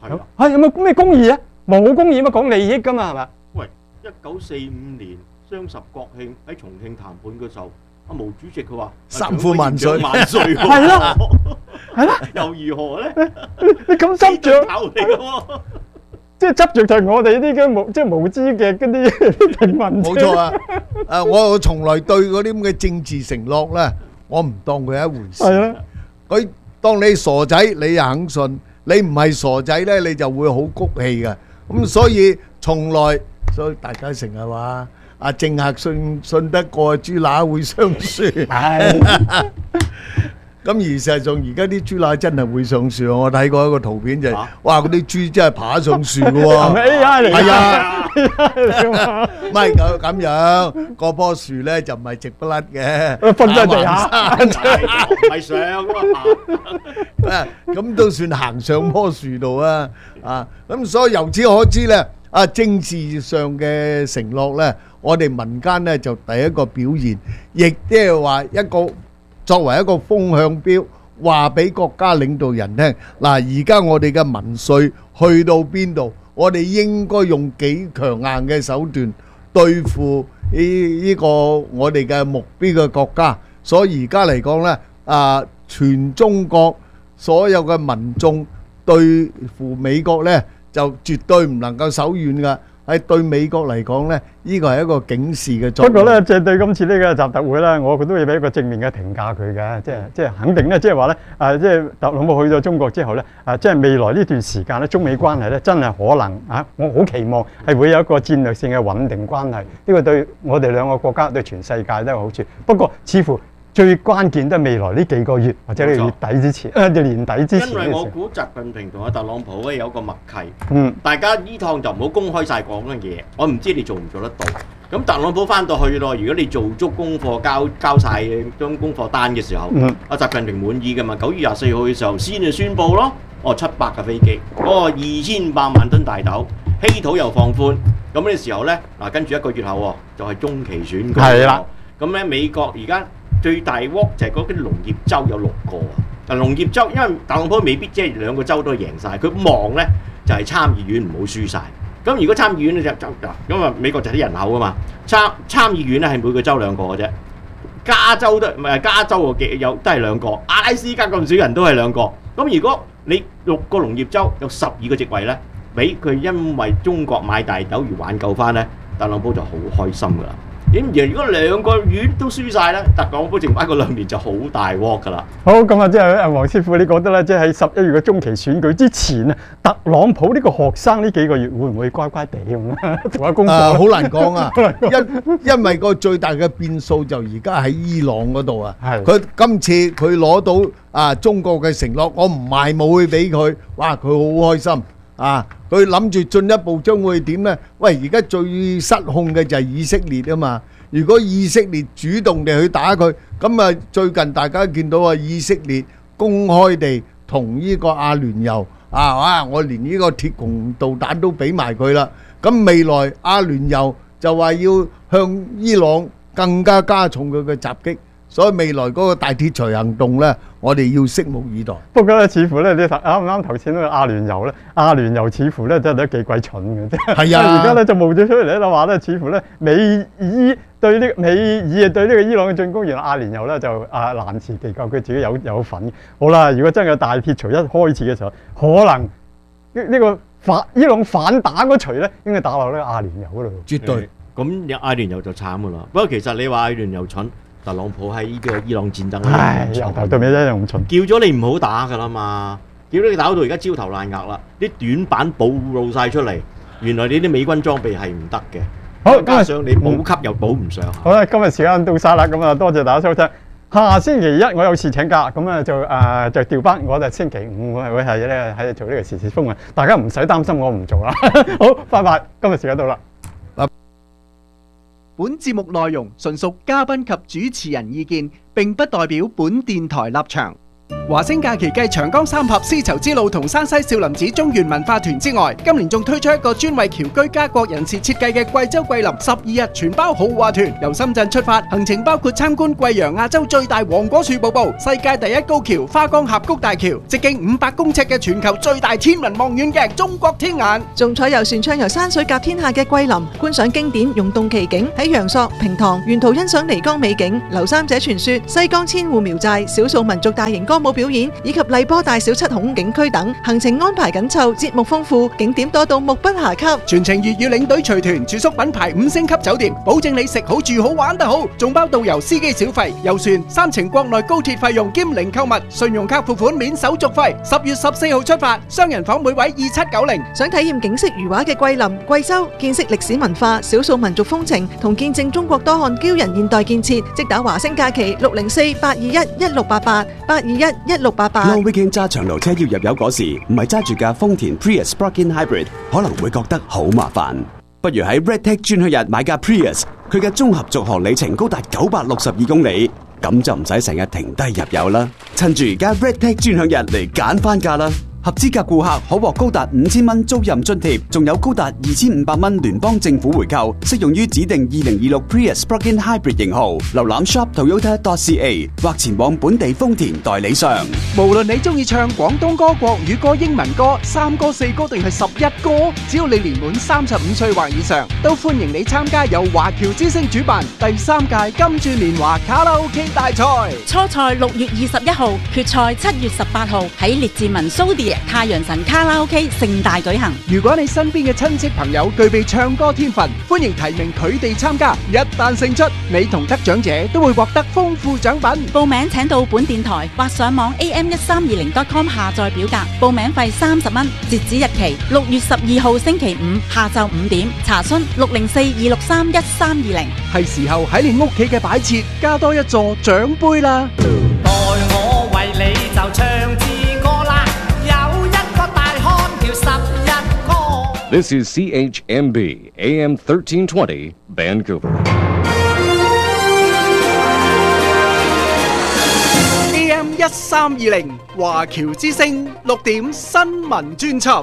係啊， 有冇咩公義啊？冇公義乜講利益㗎嘛係嘛？ 喂，1945年雙十國慶喺重慶談判嘅時候，阿毛主席佢話三夫萬歲萬歲喎， 係咯，係啦， 又如何咧？ 你咁執着嚟嘅喎。 即係執着就係我哋呢啲即係無知嘅嗰啲平民。 冇錯啊！我從來對嗰啲咁嘅政治承諾咧，我唔當佢一回事。 係啊， 佢當你傻仔，你又肯信；你唔係傻仔咧，你就會好谷氣嘅。咁所以所以大家成日話阿政客信得過豬乸會上樹。係。咁而事實上，而家啲豬乸真係會上樹。我睇過一個圖片就係，哇！嗰啲豬真係爬上樹嘅喎。 係咪 AI 嚟㗎？ 係啊，唔係咁樣，嗰棵樹咧就唔係直不甩嘅， 瞓咗地下， 唔係上啊！咁都算行上棵樹度啊！咁所以由此可知咧，政治上嘅承諾咧，我哋民間咧就第一個表現，亦即係話作為一個風向標，話俾國家領導人聽。嗱，而家我哋嘅民粹去到邊度，我哋應該用幾強硬嘅手段對付呢個我哋嘅目標嘅國家。所以而家嚟講呢，全中國所有嘅民眾對付美國呢，就絕對唔能夠手軟㗎。係對美國嚟講咧，呢個係一個警示嘅作用。 不過咧，即係對今次呢個習特會咧，我覺得都要俾一個正面嘅評價佢嘅，即係肯定咧，即係話咧，即係特朗普去咗中國之後咧，即係未來呢段時間咧，中美關係咧真係可能我好期望係會有一個戰略性嘅穩定關係。呢個對我哋兩個國家對全世界都有好處。不過似乎最關鍵都係未來呢幾個月或者呢個月底之前，年底之前。 因為我估習近平同阿特朗普咧有個默契，大家呢趟就唔好公開晒講嘅嘢，我唔知你做唔做得到。咁特朗普翻到去咯，如果你做足功課交晒張功課單嘅時候，阿習近平滿意嘅嘛。9月24號嘅時候先就宣佈咯，700架飛機，2800萬噸大豆，稀土又放寬。咁嘅時候咧，跟住1個月後就係中期選舉。係啦，咁咧美國而家最大鑊就係嗰啲農業州有6個啊！農業州因為特朗普未必即係2個州都贏晒，佢望咧就係參議院唔好輸晒。咁如果參議院咧就因為美國就係啲人口啊嘛，參議院咧係每個州2個嘅啫。加州都唔係加州有都係2個，阿拉斯加咁少人都係2個。咁如果你6個農業州有12個席位咧，俾佢因為中國買大豆而挽救翻咧，特朗普就好開心噶啦。如果2個月都輸晒咧，特朗普剩翻個2年就好大鑊噶啦。 好，咁啊，即係黃師傅，你覺得咧，即係喺11月嘅中期選舉之前啊，特朗普呢個學生呢幾個月會唔會乖乖地咁啊？做下功課？ 好難講啊，因為個最大嘅變數就而家喺伊朗嗰度啊。佢今次佢攞到中國嘅承諾，我唔賣武器俾佢，哇！佢好開心啊！佢諗住進一步將會點呢？喂，而家最失控嘅就係以色列啊嘛！如果以色列主動地去打佢，咁啊最近大家見到以色列公開地同呢個阿聯酋我連呢個鐵穹導彈都俾埋佢啦。咁未來阿聯酋就話要向伊朗更加重佢嘅襲擊。所以未來嗰個大鐵錘行動咧，我哋要拭目以待。 不過咧，似乎咧，你啱唔啱頭先嗰個阿聯酋咧？阿聯酋似乎咧真係都幾鬼蠢嘅啫。係啊！而家咧就冒咗出嚟咧話咧，似乎咧美伊對呢個伊朗嘅進攻，原來阿聯酋咧就難辭其咎，佢自己有份。好啦，如果真係有大鐵錘一開始嘅時候，可能呢個伊朗反打嗰錘咧，應該打落呢個阿聯酋嗰度。 絕對。 咁阿聯酋就慘噶啦。不過其實你話阿聯酋蠢。特朗普喺呢個伊朗戰爭咧， 由頭到尾一樣咁蠢， 叫咗你唔好打噶啦嘛，叫咗你打到而家焦頭爛額啦，啲短板暴露晒出嚟，原來你啲美軍裝備係唔得嘅，好加上你補給又補唔上。 好啦，今日時間到晒啦，咁啊多謝大家收聽。下星期一我有事請假，咁啊就調班，我就星期5我係會係咧喺度做呢個時事風雲，大家唔使擔心我唔做啦。好，拜拜，今日時間到啦。 本節目內容純屬嘉賓及主持人意見，並不代表本電台立場。 華星假期繼長江三峽絲綢之路同山西少林寺中原文化團之外，今年仲推出一個專為僑居家國人士設計嘅貴州桂林12日全包豪華團，由深圳出發，行程包括參觀貴陽亞洲最大黃果樹瀑布、世界第一高橋花崗峽谷大橋、直徑500公尺嘅全球最大天文望遠鏡中國天眼， 仲採遊船暢遊山水甲天下嘅桂林，觀賞經典溶洞奇景，喺陽朔、平塘沿途欣賞漓江美景、劉三姐傳說、西江千戶苗寨、少數民族大型歌舞表演以及荔波大小七孔景區等，行程安排緊湊，節目豐富，景點多到目不暇給。 全程粵語領隊隨團，住宿品牌5星級酒店，保證你食好住好玩得好，仲包導遊司機小費、遊船、3程國內高鐵費用兼零購物，信用卡付款免手續費。10月14號出發，雙人房每位2790。 想體驗景色如畫嘅桂林、貴州，見識歷史文化、少數民族風情，同見證中國多項驕人現代建設，即打華星假期604-821-1688，821-1688。 Long Weekend 揸長途車要入油嗰時，唔係揸住架豐田 Prius Plug-in Hybrid， 可能會覺得好麻煩。不如喺 Redtech 專享日買架 Prius， 佢嘅綜合續航里程高達962公里，咁就唔使成日停低入油啦。趁住而家 Redtech 專享日嚟揀翻價啦！合資格顧客可獲高達5000蚊租賃津貼，仲有高達2500蚊聯邦政府回購，適用於指定2026 Prius Plug-in Hybrid 型號。瀏覽 shoptoyota.ca 或前往本地豐田代理商。 無論你中意唱廣東歌、國語歌、英文歌、3歌、4歌定係11歌，只要你年滿35歲或以上，都歡迎你參加由華僑之星主辦第3屆金鑽年華卡拉 OK 大賽。 初賽6月21號，決賽7月18號喺列治文蘇迪太陽神卡拉 OK 盛大舉行。 如果你身邊嘅親戚朋友具備唱歌天分，歡迎提名佢哋參加。一旦勝出，你同得獎者都會獲得豐富獎品。 報名請到本電台或上網 am1320.com 下載表格，報名費30蚊，截止日期6月12號星期五下晝5點。查詢604-263-1320。 係時候喺你屋企嘅擺設加多一座獎杯啦！ 待我為你就唱支歌啦，有一個大漢叫11哥。 This is CHMB AM 1320 Vancouver. AM 1320華僑之聲6點新聞專輯。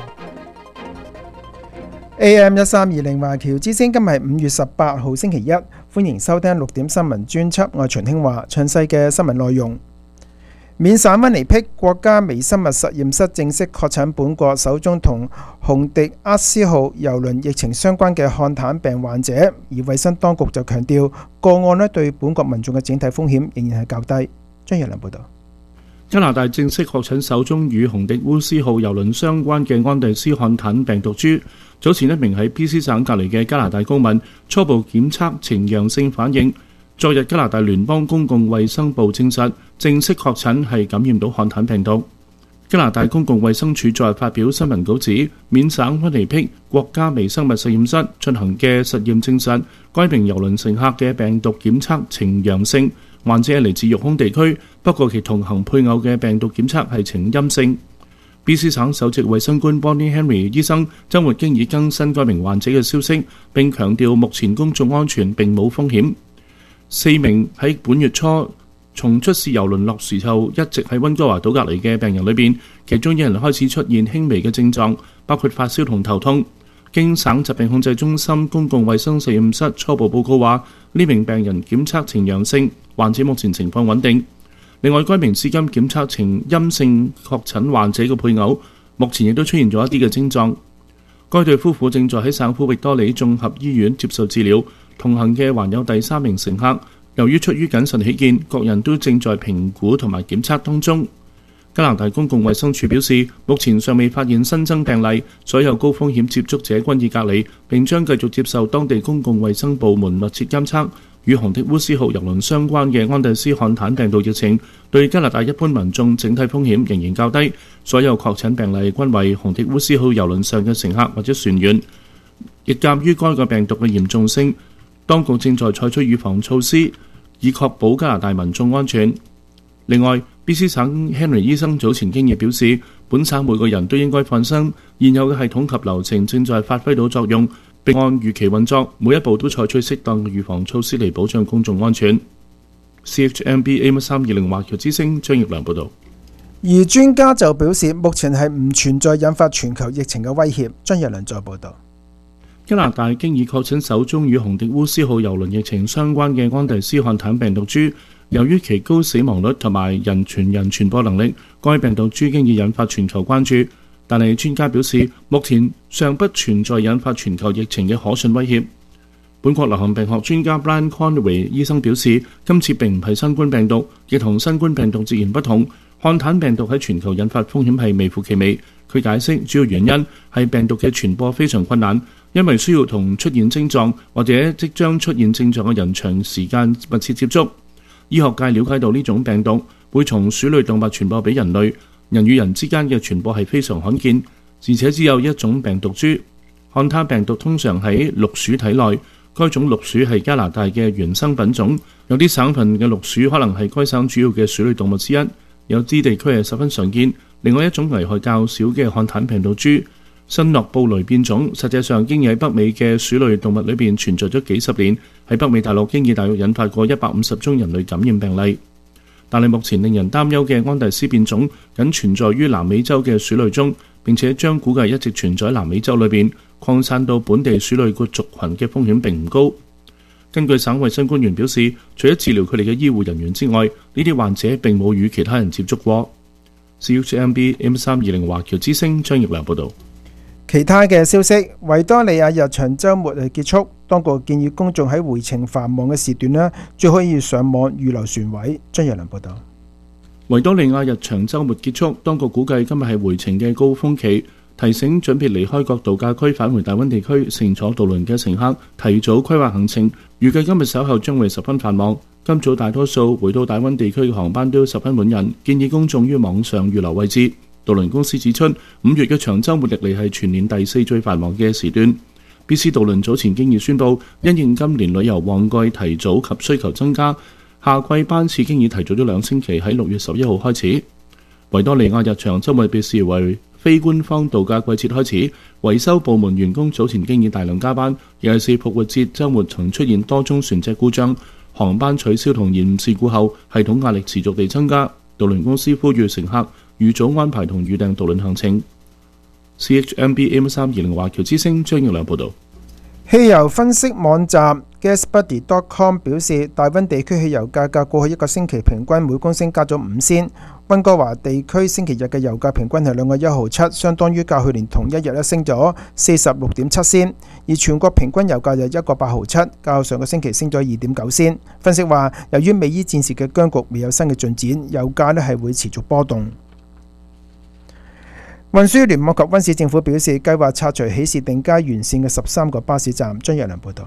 AM 1320華僑之聲，今日係5月18號星期一，歡迎收聽6點新聞專輯。我係秦興華，詳細嘅新聞內容。緬省溫尼碧國家微生物實驗室正式確診本國首宗同洪迪厄斯號郵輪疫情相關嘅漢坦病患者，而衛生當局就強調個案對本國民眾嘅整體風險仍然係較低。張日良報道。 加拿大正式確診首宗與洪迪烏斯號郵輪相關嘅安第斯漢坦病毒株。早前一名喺 BC 省隔離嘅加拿大公民初步檢測呈陽性反應，昨日加拿大聯邦公共衛生部證實正式確診係感染到漢坦病毒。加拿大公共衛生署昨日發表新聞稿指，緬省溫尼碧國家微生物實驗室進行嘅實驗證實，該名郵輪乘客嘅病毒檢測呈陽性，患者係嚟自育空地區，不過其同行配偶嘅病毒檢測係呈陰性。BC 省首席衛生官 Bonnie Henry 醫生週末經已更新該名患者嘅消息，並強調目前公眾安全並冇風險。4名喺本月初從出事郵輪落時後一直喺溫哥華島隔離嘅病人裏邊，其中一人開始出現輕微嘅症狀，包括發燒同頭痛。經省疾病控制中心公共衛生實驗室初步報告話，呢名病人檢測呈陽性，患者目前情況穩定。另外，該名至今檢測呈陰性確診患者嘅配偶，目前亦都出現咗一啲嘅症狀。該對夫婦正在喺省府域多利綜合醫院接受治療，同行嘅還有第3名乘客。由於出於謹慎起見，各人都正在評估同埋檢測當中。加拿大公共衛生署表示，目前尚未發現新增病例，所有高風險接觸者均已隔離，並將繼續接受當地公共衛生部門密切監測。與洪迪烏斯號郵輪相關嘅安第斯漢坦病毒疫情對加拿大一般民眾整體風險仍然較低，所有確診病例均為洪迪烏斯號郵輪上嘅乘客或者船員。亦鑑於該個病毒嘅嚴重性，當局正在採取預防措施，以確保加拿大民眾安全。另外，BC 省 Henry 醫生早前經已表示，本省每個人都應該放心，現有嘅系統及流程正在發揮到作用，並按預期運作，每一步都採取適當嘅預防措施嚟保障公眾安全。CHMB AM 320華僑之聲張業良報導。 而專家就表示，目前係唔存在引發全球疫情嘅威脅。張日良再報導。 加拿大經已確診首宗與紅迪烏斯號郵輪疫情相關嘅安第斯漢坦病毒株，由於其高死亡率同埋人傳人傳播能力，該病毒株經已引發全球關注。但係專家表示，目前尚不存在引發全球疫情嘅可信威脅。本國流行病學專家 Brian Conway 醫生表示，今次並唔係新冠病毒，亦同新冠病毒截然不同。漢坦病毒喺全球引發風險係微乎其微。佢解釋主要原因係病毒嘅傳播非常困難，因為需要同出現症狀或者即將出現症狀嘅人長時間密切接觸。醫學界了解到呢種病毒會從鼠類動物傳播俾人類，人與人之間嘅傳播係非常罕見，而且只有一種病毒株。漢坦病毒通常喺綠鼠體內，該種綠鼠係加拿大嘅原生品種，有啲省份嘅綠鼠可能係該省主要嘅鼠類動物之一，有啲地區係十分常見。另外一種危害較少嘅漢坦病毒株新諾布雷變種，實際上經已喺北美嘅鼠類動物裏邊存在咗幾十年，喺北美大陸經已大約引發過150宗人類感染病例。但係目前令人擔憂嘅安第斯變種僅存在於南美洲嘅鼠類中，並且將估計一直存在喺南美洲裏邊，擴散到本地鼠類個族群嘅風險並唔高。根據省衛生官員表示，除咗治療佢哋嘅醫護人員之外，呢啲患者並冇與其他人接觸過。CHMB M320 華僑之聲張奕良報導。 其他嘅消息，維多利亞日長週末結束，當局建議公眾喺回程繁忙嘅時段最可以上網預留船位。張奕良報導。 維多利亞日長週末結束，當局估計今日係回程嘅高峰期，提醒準備離開各度假區返回大溫地區乘坐渡輪嘅乘客提早規劃行程，預計今日稍後將會十分繁忙。今早大多數回到大溫地區嘅航班都十分滿人，建議公眾於網上預留位置。渡輪公司指出，5月嘅長週末歷嚟係全年第4最繁忙嘅時段。BC 渡輪早前經已宣布，因應今年旅遊旺季提早及需求增加，夏季班次經已提早咗2星期，喺6月11號開始。維多利亞日長週末被視為非官方度假季節開始，維修部門員工早前經已大量加班，尤其是復活節週末曾出現多宗船隻故障、航班取消同延誤事故後，系統壓力持續地增加。渡輪公司呼籲乘客預早安排同預訂渡輪行程。CHMB M320 華僑之聲張奕良報導。 汽油分析網站 GasBuddy.com 表示，大溫地區汽油價格過去一個星期平均每公升加咗5仙。溫哥華地區星期日嘅油價平均係2個1毫7，相當於較去年同一日升咗46.7仙。而全國平均油價就1個8毫7，較上個星期升咗2.9仙。分析話，由於美伊戰事嘅僵局未有新嘅進展，油價係會持續波動。運輸聯網及溫市政府表示，計劃拆除喜士定街沿線嘅13個巴士站。張日良報導。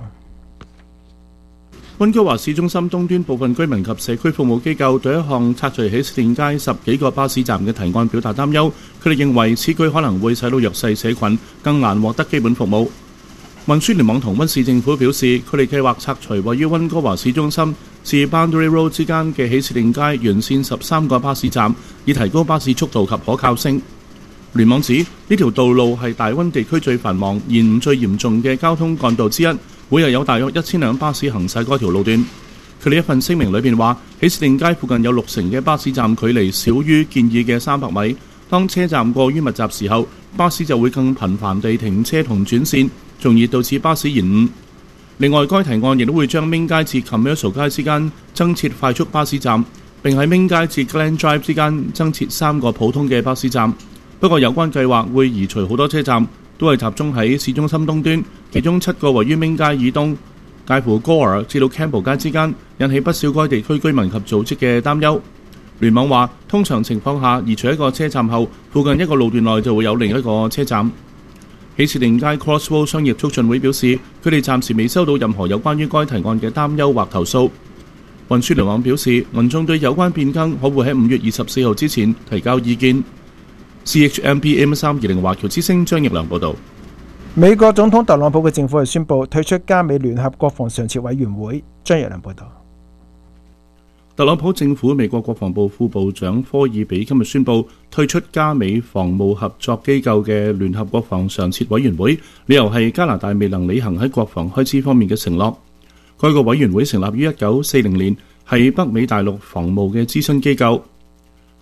溫哥華市中心東端部分居民及社區服務機構對一項拆除喜士定街10幾個巴士站嘅提案表達擔憂，佢哋認為此舉可能會使到弱勢社群更難獲得基本服務。運輸聯網同溫市政府表示，佢哋計劃拆除位於溫哥華市中心至 Boundary Road 之間嘅喜士定街沿線13個巴士站，以提高巴士速度及可靠性。聯網指呢條道路係大溫地區最繁忙、延誤最嚴重嘅交通幹道之一，每日有大約1000輛巴士行駛該條路段。佢哋一份聲明裏邊話，喜士定街附近有60%嘅巴士站距離少於建議嘅300米。當車站過於密集時候，巴士就會更頻繁地停車同轉線，從而導致巴士延誤。另外，該提案亦都會將 Main 街至 Commercial 街之間增設快速巴士站，並喺 Main 街至 Glen Drive 之間增設3個普通嘅巴士站。不過有關計劃會移除好多車站，都係集中喺市中心東端，其中7個位於 Main 街以東，介乎 Gore 至到 Campbell 街之間，引起不少該地區居民及組織嘅擔憂。聯網話，通常情況下移除一個車站後，附近一個路段內就會有另一個車站。喜士定街 Crossroad 商業促進會表示，佢哋暫時未收到任何有關於該提案嘅擔憂或投訴。運輸聯網表示，民眾對有關變更可會喺5月24號之前提交意見。CHMB M320 華僑之聲張奕良報導。 美國總統特朗普嘅政府係宣布退出加美聯合國防常設委員會。張奕良報導。 特朗普政府美國國防部副部長科爾比今日宣布退出加美防務合作機構嘅聯合國防常設委員會，理由係加拿大未能履行喺國防開支方面嘅承諾。該個委員會成立於1940年，係北美大陸防務嘅諮詢機構。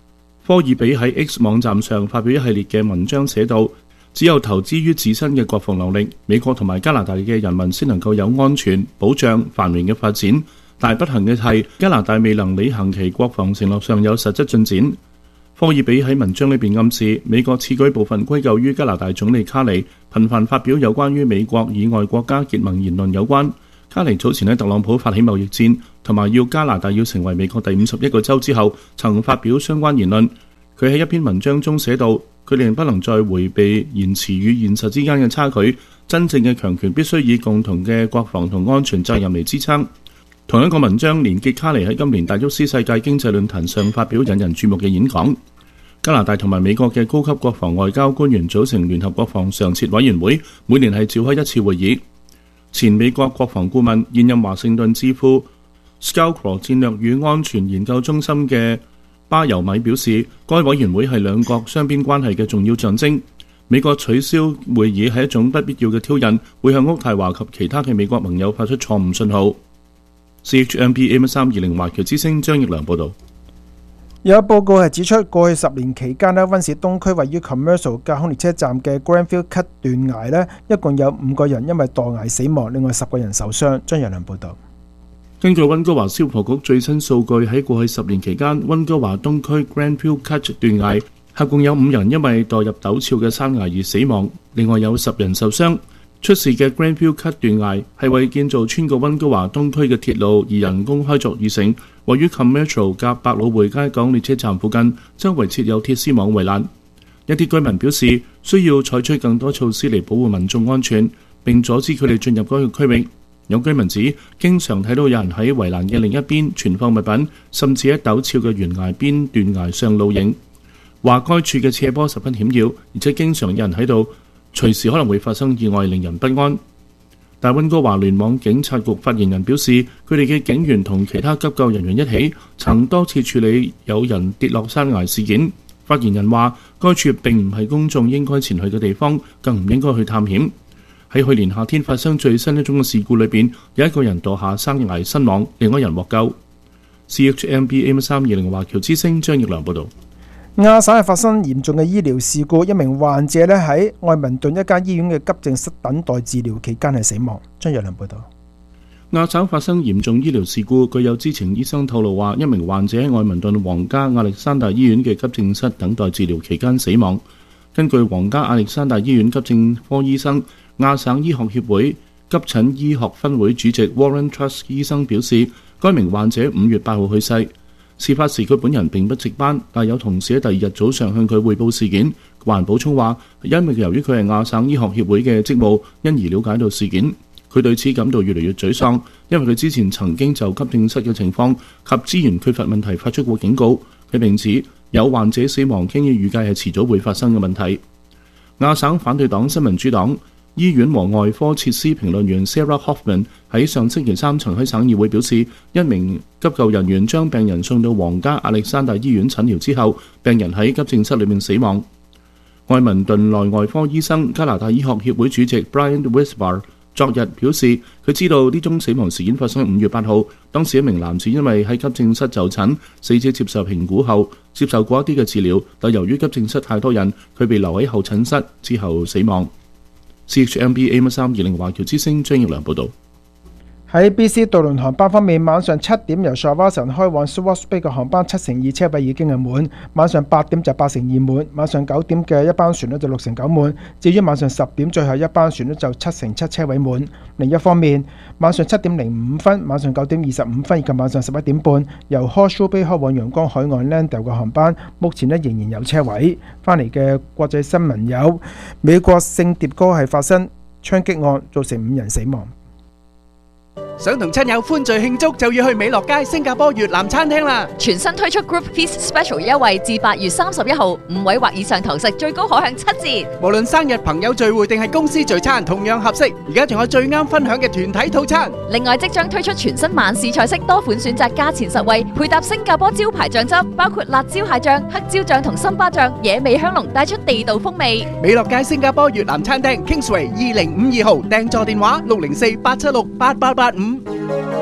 科爾比喺 X 網站上發表一系列嘅文章，寫道：只有投資於自身嘅國防能力，美國同埋加拿大嘅人民先能夠有安全、保障、繁榮嘅發展。但不幸嘅係，加拿大未能履行其國防承諾上有實質進展。科爾比喺文章裏邊暗示，美國此舉部分歸咎於加拿大總理卡尼頻繁發表有關於美國以外國家結盟言論有關。卡尼早前喺特朗普發起貿易戰同埋要加拿大要成為美國第51個州之後，曾發表相關言論。佢喺一篇文章中寫道：佢哋不能再迴避言辭與現實之間嘅差距，真正嘅強權必須以共同嘅國防同安全責任嚟支撐。同一個文章連結卡尼喺今年達沃斯世界經濟論壇上發表引人注目嘅演講。加拿大同埋美國嘅高級國防外交官員組成聯合國防常設委員會，每年係召開一次會議。前美國國防顧問、現任華盛頓智庫 Scowcroft 戰略與安全研究中心嘅巴尤米表示，該委員會係兩國雙邊關係嘅重要象徵。美國取消會議係一種不必要嘅挑釁，會向渥太華及其他嘅美國盟友發出錯誤信號。CHMB AM320 華僑之聲張奕良報導。 有報告係指出，過去10年期間咧，溫市東區位於 Commercial 架空列車站嘅 Granville Cut 斷崖咧，一共有5個人因為墮崖死亡，另外10個人受傷。張陽良報導。 根據溫哥華消防局最新數據，喺過去10年期間，溫哥華東區 Granville Cut 斷崖合共有5人因為墮入陡峭嘅山崖而死亡，另外有10人受傷。出事嘅 Granville Cut 斷崖係為建造穿過溫哥華東區嘅鐵路而人工開鑿而成，位於 Commercial 隔百老匯街港列車站附近，周圍設有鐵絲網圍欄。一啲居民表示需要採取更多措施嚟保護民眾安全，並阻止佢哋進入該個區域。有居民指經常睇到有人喺圍欄嘅另一邊存放物品，甚至喺陡峭嘅懸崖邊斷崖上露營。話該處嘅斜坡十分險要，而且經常有人喺度，隨時可能會發生意外，令人不安。但溫哥華聯網警察局發言人表示，佢哋嘅警員同其他急救人員一起，曾多次處理有人跌落山崖事件。發言人話，該處並唔係公眾應該前去嘅地方，更唔應該去探險。喺去年夏天發生最新一宗嘅事故裏邊，有一個人墮下山崖身亡，另一人獲救。CHMB AM320 華僑之聲張奕良報導。 亞省係發生嚴重嘅醫療事故，一名患者咧喺愛民頓一間醫院嘅急症室等待治療期間係死亡。張陽良報導。 亞省發生嚴重醫療事故，據有知情醫生透露話，一名患者喺愛民頓皇家亞歷山大醫院嘅急症室等待治療期間死亡。根據皇家亞歷山大醫院急症科醫生、亞省醫學協會急診醫學分會主席 Warren Truss 醫生表示，該名患者5月8號去世。事發時佢本人並不值班，但有同事喺第二日早上向佢匯報事件。還補充話，因為由於佢係亞省醫學協會嘅職務，因而了解到事件。佢對此感到越嚟越沮喪，因為佢之前曾經就急症室嘅情況及資源缺乏問題發出過警告。佢並指有患者死亡經已預計係遲早會發生嘅問題。亞省反對黨新民主黨醫院和外科設施評論員 Sarah Hoffman 喺上星期3曾喺省議會表示，一名急救人員將病人送到皇家亞歷山大醫院診療之後，病人喺急症室裏面死亡。愛民頓內外科醫生、加拿大醫學協會主席 Brian Wisbar 昨日表示，佢知道呢宗死亡事件發生喺5月8號，當時一名男子因為喺急症室就診，死者接受評估後接受過一啲嘅治療，但由於急症室太多人，佢被留喺候診室之後死亡。CHMB AM320 華僑之聲張奕良報導。 喺 BC 渡輪航班方面，晚上7點由 Shawinigan 開往 Swartz Bay 嘅航班72%車位已經係滿，晚上8點就82%滿，晚上9點嘅一班船咧就69%滿，至於晚上10點最後一班船咧就7%車位滿。另一方面，晚上7點05分、晚上9點25分以及晚上11點半由 Horseshoe Bay 開往陽光海岸 Landale 嘅航班，目前咧仍然有車位。翻嚟嘅國際新聞有美國聖迭戈係發生槍擊案，造成5人死亡。 想同親友歡聚慶祝，就要去美樂街新加坡越南餐廳啦！ 全新推出 Group Feast Special 優惠，至8月31號，5位或以上堂食最高可享7折。 無論生日、朋友聚會定係公司聚餐，同樣合適。而家仲有最啱分享嘅團體套餐。 另外，即將推出全新晚市菜式，多款選擇，價錢實惠，配搭新加坡招牌醬汁，包括辣椒蟹醬、黑椒醬同森巴醬，野味香濃，帶出地道風味。 美樂街新加坡越南餐廳 Kingsway 2052號，訂座電話604-876-8885。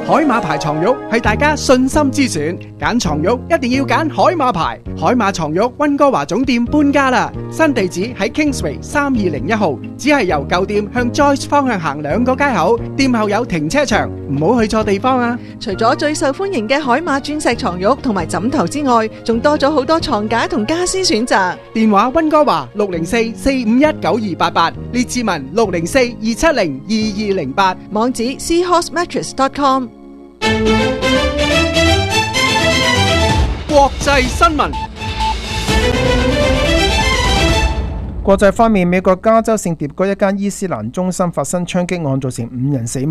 海馬牌床褥係大家信心之選，揀床褥一定要揀海馬牌。海馬床褥溫哥華總店搬家啦，新地址喺 Kingsway 3201號，只係由舊店向 Joyce 方向行2個街口，店後有停車場，唔好去錯地方啊！ 除咗最受歡迎嘅海馬鑽石床褥同埋枕頭之外，仲多咗好多床架同家私選擇。 電話溫哥華604-451-9288，列治文604-270-2208， 網址 seahorsemattress.com。 國際新聞。 國際方面，美國加州聖迭戈一間伊斯蘭中心發生槍擊案，造成5人死亡。